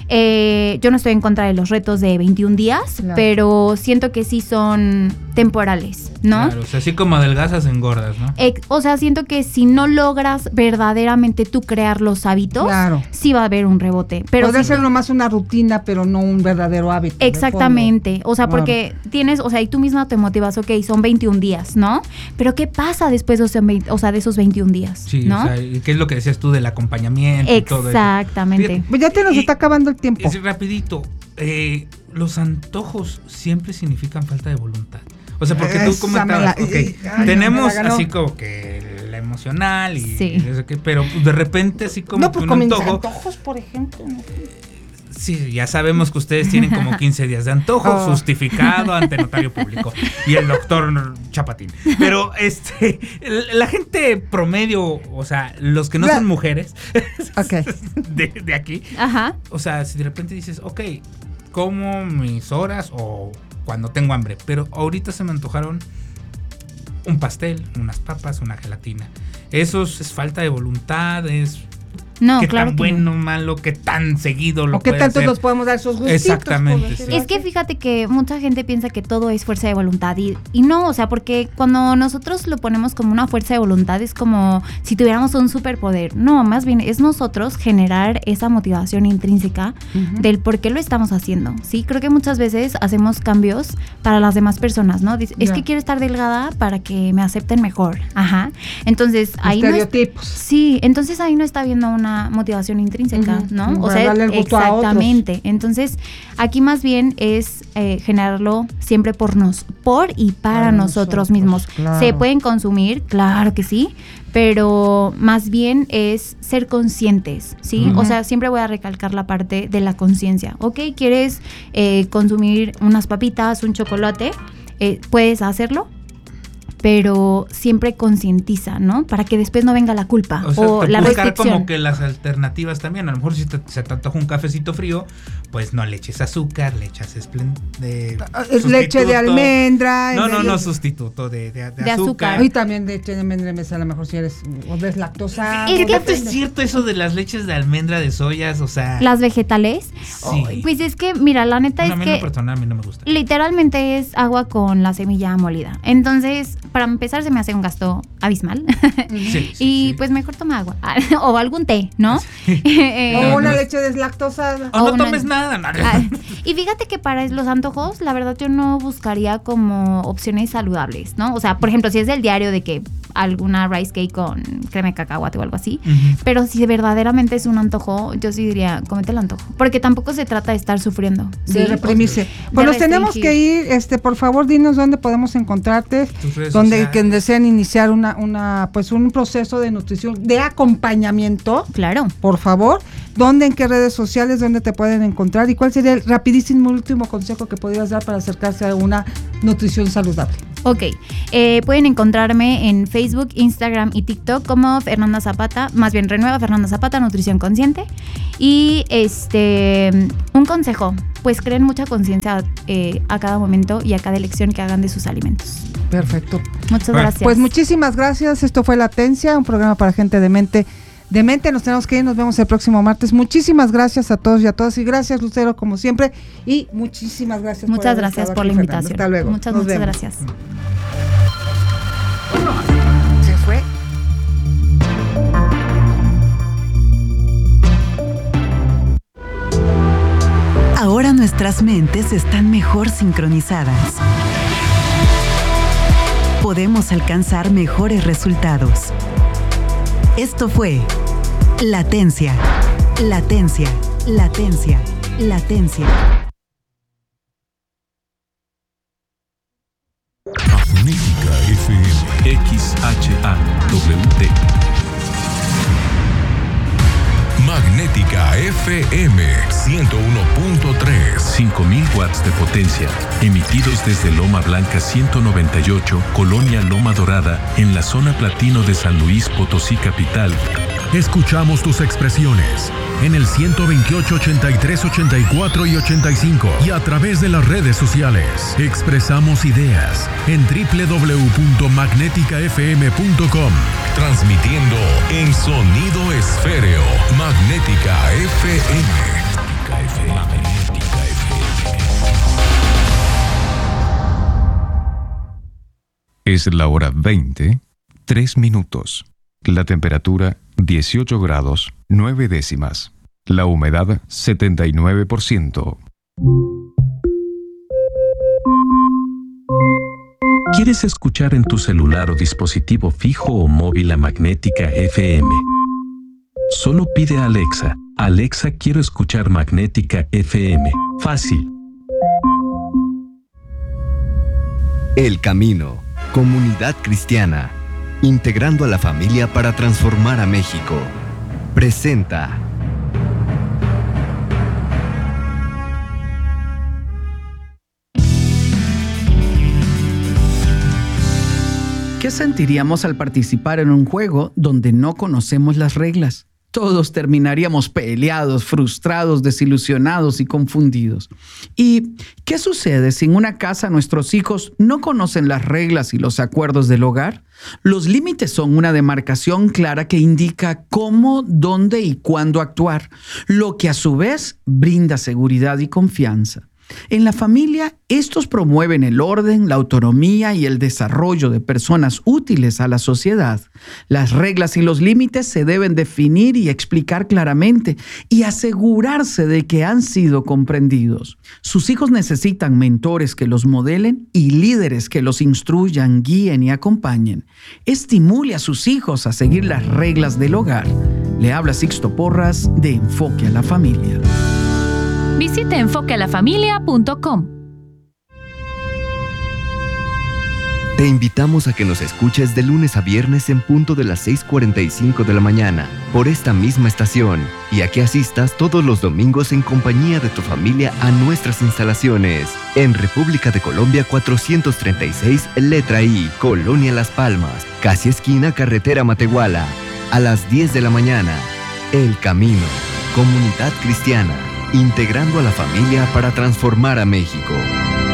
Eh, yo no estoy en contra de los retos de veintiún días, claro. pero siento que sí son temporales, ¿no? Claro, o sea, así como adelgazas, engordas, ¿no? Eh, o sea, siento que si no logras verdaderamente tú crear los hábitos, claro. sí va a haber un rebote. Pero Podría sí, ser nomás una rutina, pero no un verdadero hábito. Exactamente, o sea, claro. porque tienes, o sea, y tú misma te motivas, ok, son veintiún días, ¿no? Pero ¿qué pasa después de esos, o sea, de esos veintiún días? Sí, ¿no? O sea, ¿qué es lo que decías tú del acompañamiento? Exactamente. Y todo eso? Pues ya te nos y, está acabando el tiempo. Es rapidito, eh, los antojos siempre significan falta de voluntad. O sea, porque tú comentabas, la, okay, ay, tenemos no así como que la emocional y, sí. y eso que, pero de repente así como no, pues un con antojo. antojos, por ejemplo. No. Sí, ya sabemos que ustedes tienen como quince días de antojo, oh. justificado ante notario público y el doctor Chapatín. Pero este, la gente promedio, o sea, los que no son mujeres, okay. de, de aquí, ajá. o sea, si de repente dices, ok, como mis horas o cuando tengo hambre, pero ahorita se me antojaron un pastel, unas papas, una gelatina. Eso es falta de voluntad, es... No, qué claro tan que bueno, no. malo, qué tan seguido lo o qué puede tanto hacer. nos podemos dar esos gustitos. Exactamente. Sí. Es que fíjate que mucha gente piensa que todo es fuerza de voluntad y, y no, o sea, porque cuando nosotros lo ponemos como una fuerza de voluntad es como si tuviéramos un superpoder. No, más bien es nosotros generar esa motivación intrínseca uh-huh. del por qué lo estamos haciendo, ¿sí? Creo que muchas veces hacemos cambios para las demás personas, ¿no? Dice, yeah. Es que quiero estar delgada para que me acepten mejor. Ajá. Entonces, ahí estereotipos. No es, sí, entonces ahí no está viendo una motivación intrínseca, uh-huh. ¿no? Para o sea, darle el gusto exactamente. A otros. Entonces, aquí más bien es eh, generarlo siempre por nos, por y para, para nosotros, nosotros mismos. Claro. ¿Se pueden consumir? Claro que sí, pero más bien es ser conscientes, ¿sí? Uh-huh. O sea, siempre voy a recalcar la parte de la conciencia. Ok, ¿quieres eh, consumir unas papitas, un chocolate? Eh, ¿Puedes hacerlo? Pero siempre concientiza, ¿no? Para que después no venga la culpa o, sea, o la buscar restricción. Como que las alternativas también, a lo mejor si te, se te antoja un cafecito frío, pues no le eches azúcar, le echas esplen, de es leche de almendra. No, no, no, sustituto de, de, de, de azúcar. azúcar. Y también leche de almendra, a lo mejor si eres o ves lactosa. Es que es cierto eso de las leches de almendra, de soyas, o sea. Las vegetales. Sí. Oh, pues es que, mira, la neta bueno, es a mí que no personal, a mí no me gusta. Literalmente es agua con la semilla molida. Entonces, para empezar se me hace un gasto abismal. Sí, sí, y sí. pues mejor toma agua o algún té, ¿no? Sí. Eh, O No, una no. leche deslactosada. O no una- tomes nada. No. Ah, y fíjate que para los antojos, la verdad yo no buscaría como opciones saludables, ¿no? O sea, por ejemplo, si es del diario de que alguna rice cake con crema de cacahuate o algo así, Ujú. pero si verdaderamente es un antojo, yo sí diría, cómete el antojo, porque tampoco se trata de estar sufriendo, ¿sí? De reprimirse. De Pues nos tenemos restringir. que ir, este, por favor, dinos dónde podemos encontrarte, Tus redes donde sociales. quien desean iniciar una, una, pues un proceso de nutrición, de acompañamiento, Claro. por favor, dónde, en qué redes sociales, dónde te pueden encontrar y cuál sería el rapidísimo último consejo que podrías dar para acercarse a una nutrición saludable. Ok, eh, pueden encontrarme en Facebook, Instagram y TikTok como Fernanda Zapata, más bien Renueva Fernanda Zapata, Nutrición Consciente. Y este, un consejo, pues creen mucha conciencia eh, a cada momento y a cada elección que hagan de sus alimentos. Perfecto. Muchas Bueno, gracias. Pues muchísimas gracias. Esto fue Latencia, un programa para gente de mente. De mente, nos tenemos que ir, nos vemos el próximo martes. Muchísimas gracias a todos y a todas. Y gracias, Lucero, como siempre. Y muchísimas gracias Muchas por haber gracias estado por aquí, la Fernanda. invitación. Hasta luego. Muchas, Nos muchas vemos. gracias. Se fue. Ahora nuestras mentes están mejor sincronizadas. Podemos alcanzar mejores resultados. Esto fue Latencia, Latencia, Latencia, Latencia. Magnética F M. X H A W D. Magnética F M ciento uno punto tres. cinco mil watts de potencia, emitidos desde Loma Blanca ciento noventa y ocho, Colonia Loma Dorada, en la zona platino de San Luis Potosí capital. Escuchamos tus expresiones en el ciento veintiocho, ochenta y tres, ochenta y cuatro y ochenta y cinco y a través de las redes sociales. Expresamos ideas en doble u doble u doble u punto magnética f m punto com. Transmitiendo en sonido esféreo. Magnética F M. Magnética F M. Magnética F M. Es la hora veinte, tres minutos. La temperatura dieciocho grados, nueve décimas. La humedad setenta y nueve por ciento. ¿Quieres escuchar en tu celular o dispositivo fijo o móvil a Magnética F M? Solo pide a Alexa, Alexa, quiero escuchar Magnética F M. Fácil. El Camino, comunidad cristiana, integrando a la familia para transformar a México. Presenta. ¿Qué sentiríamos al participar en un juego donde no conocemos las reglas? Todos terminaríamos peleados, frustrados, desilusionados y confundidos. ¿Y qué sucede si en una casa nuestros hijos no conocen las reglas y los acuerdos del hogar? Los límites son una demarcación clara que indica cómo, dónde y cuándo actuar, lo que a su vez brinda seguridad y confianza. En la familia, estos promueven el orden, la autonomía y el desarrollo de personas útiles a la sociedad. Las reglas y los límites se deben definir y explicar claramente y asegurarse de que han sido comprendidos. Sus hijos necesitan mentores que los modelen y líderes que los instruyan, guíen y acompañen. Estimule a sus hijos a seguir las reglas del hogar. Le habla Sixto Porras de Enfoque a la Familia. Visite enfoque a la familia punto com. Te invitamos a que nos escuches de lunes a viernes en punto de las seis cuarenta y cinco de la mañana por esta misma estación y a que asistas todos los domingos en compañía de tu familia a nuestras instalaciones en República de Colombia cuatrocientos treinta y seis, letra I, Colonia Las Palmas, casi esquina Carretera Matehuala, a las diez de la mañana. El Camino, comunidad cristiana, integrando a la familia para transformar a México.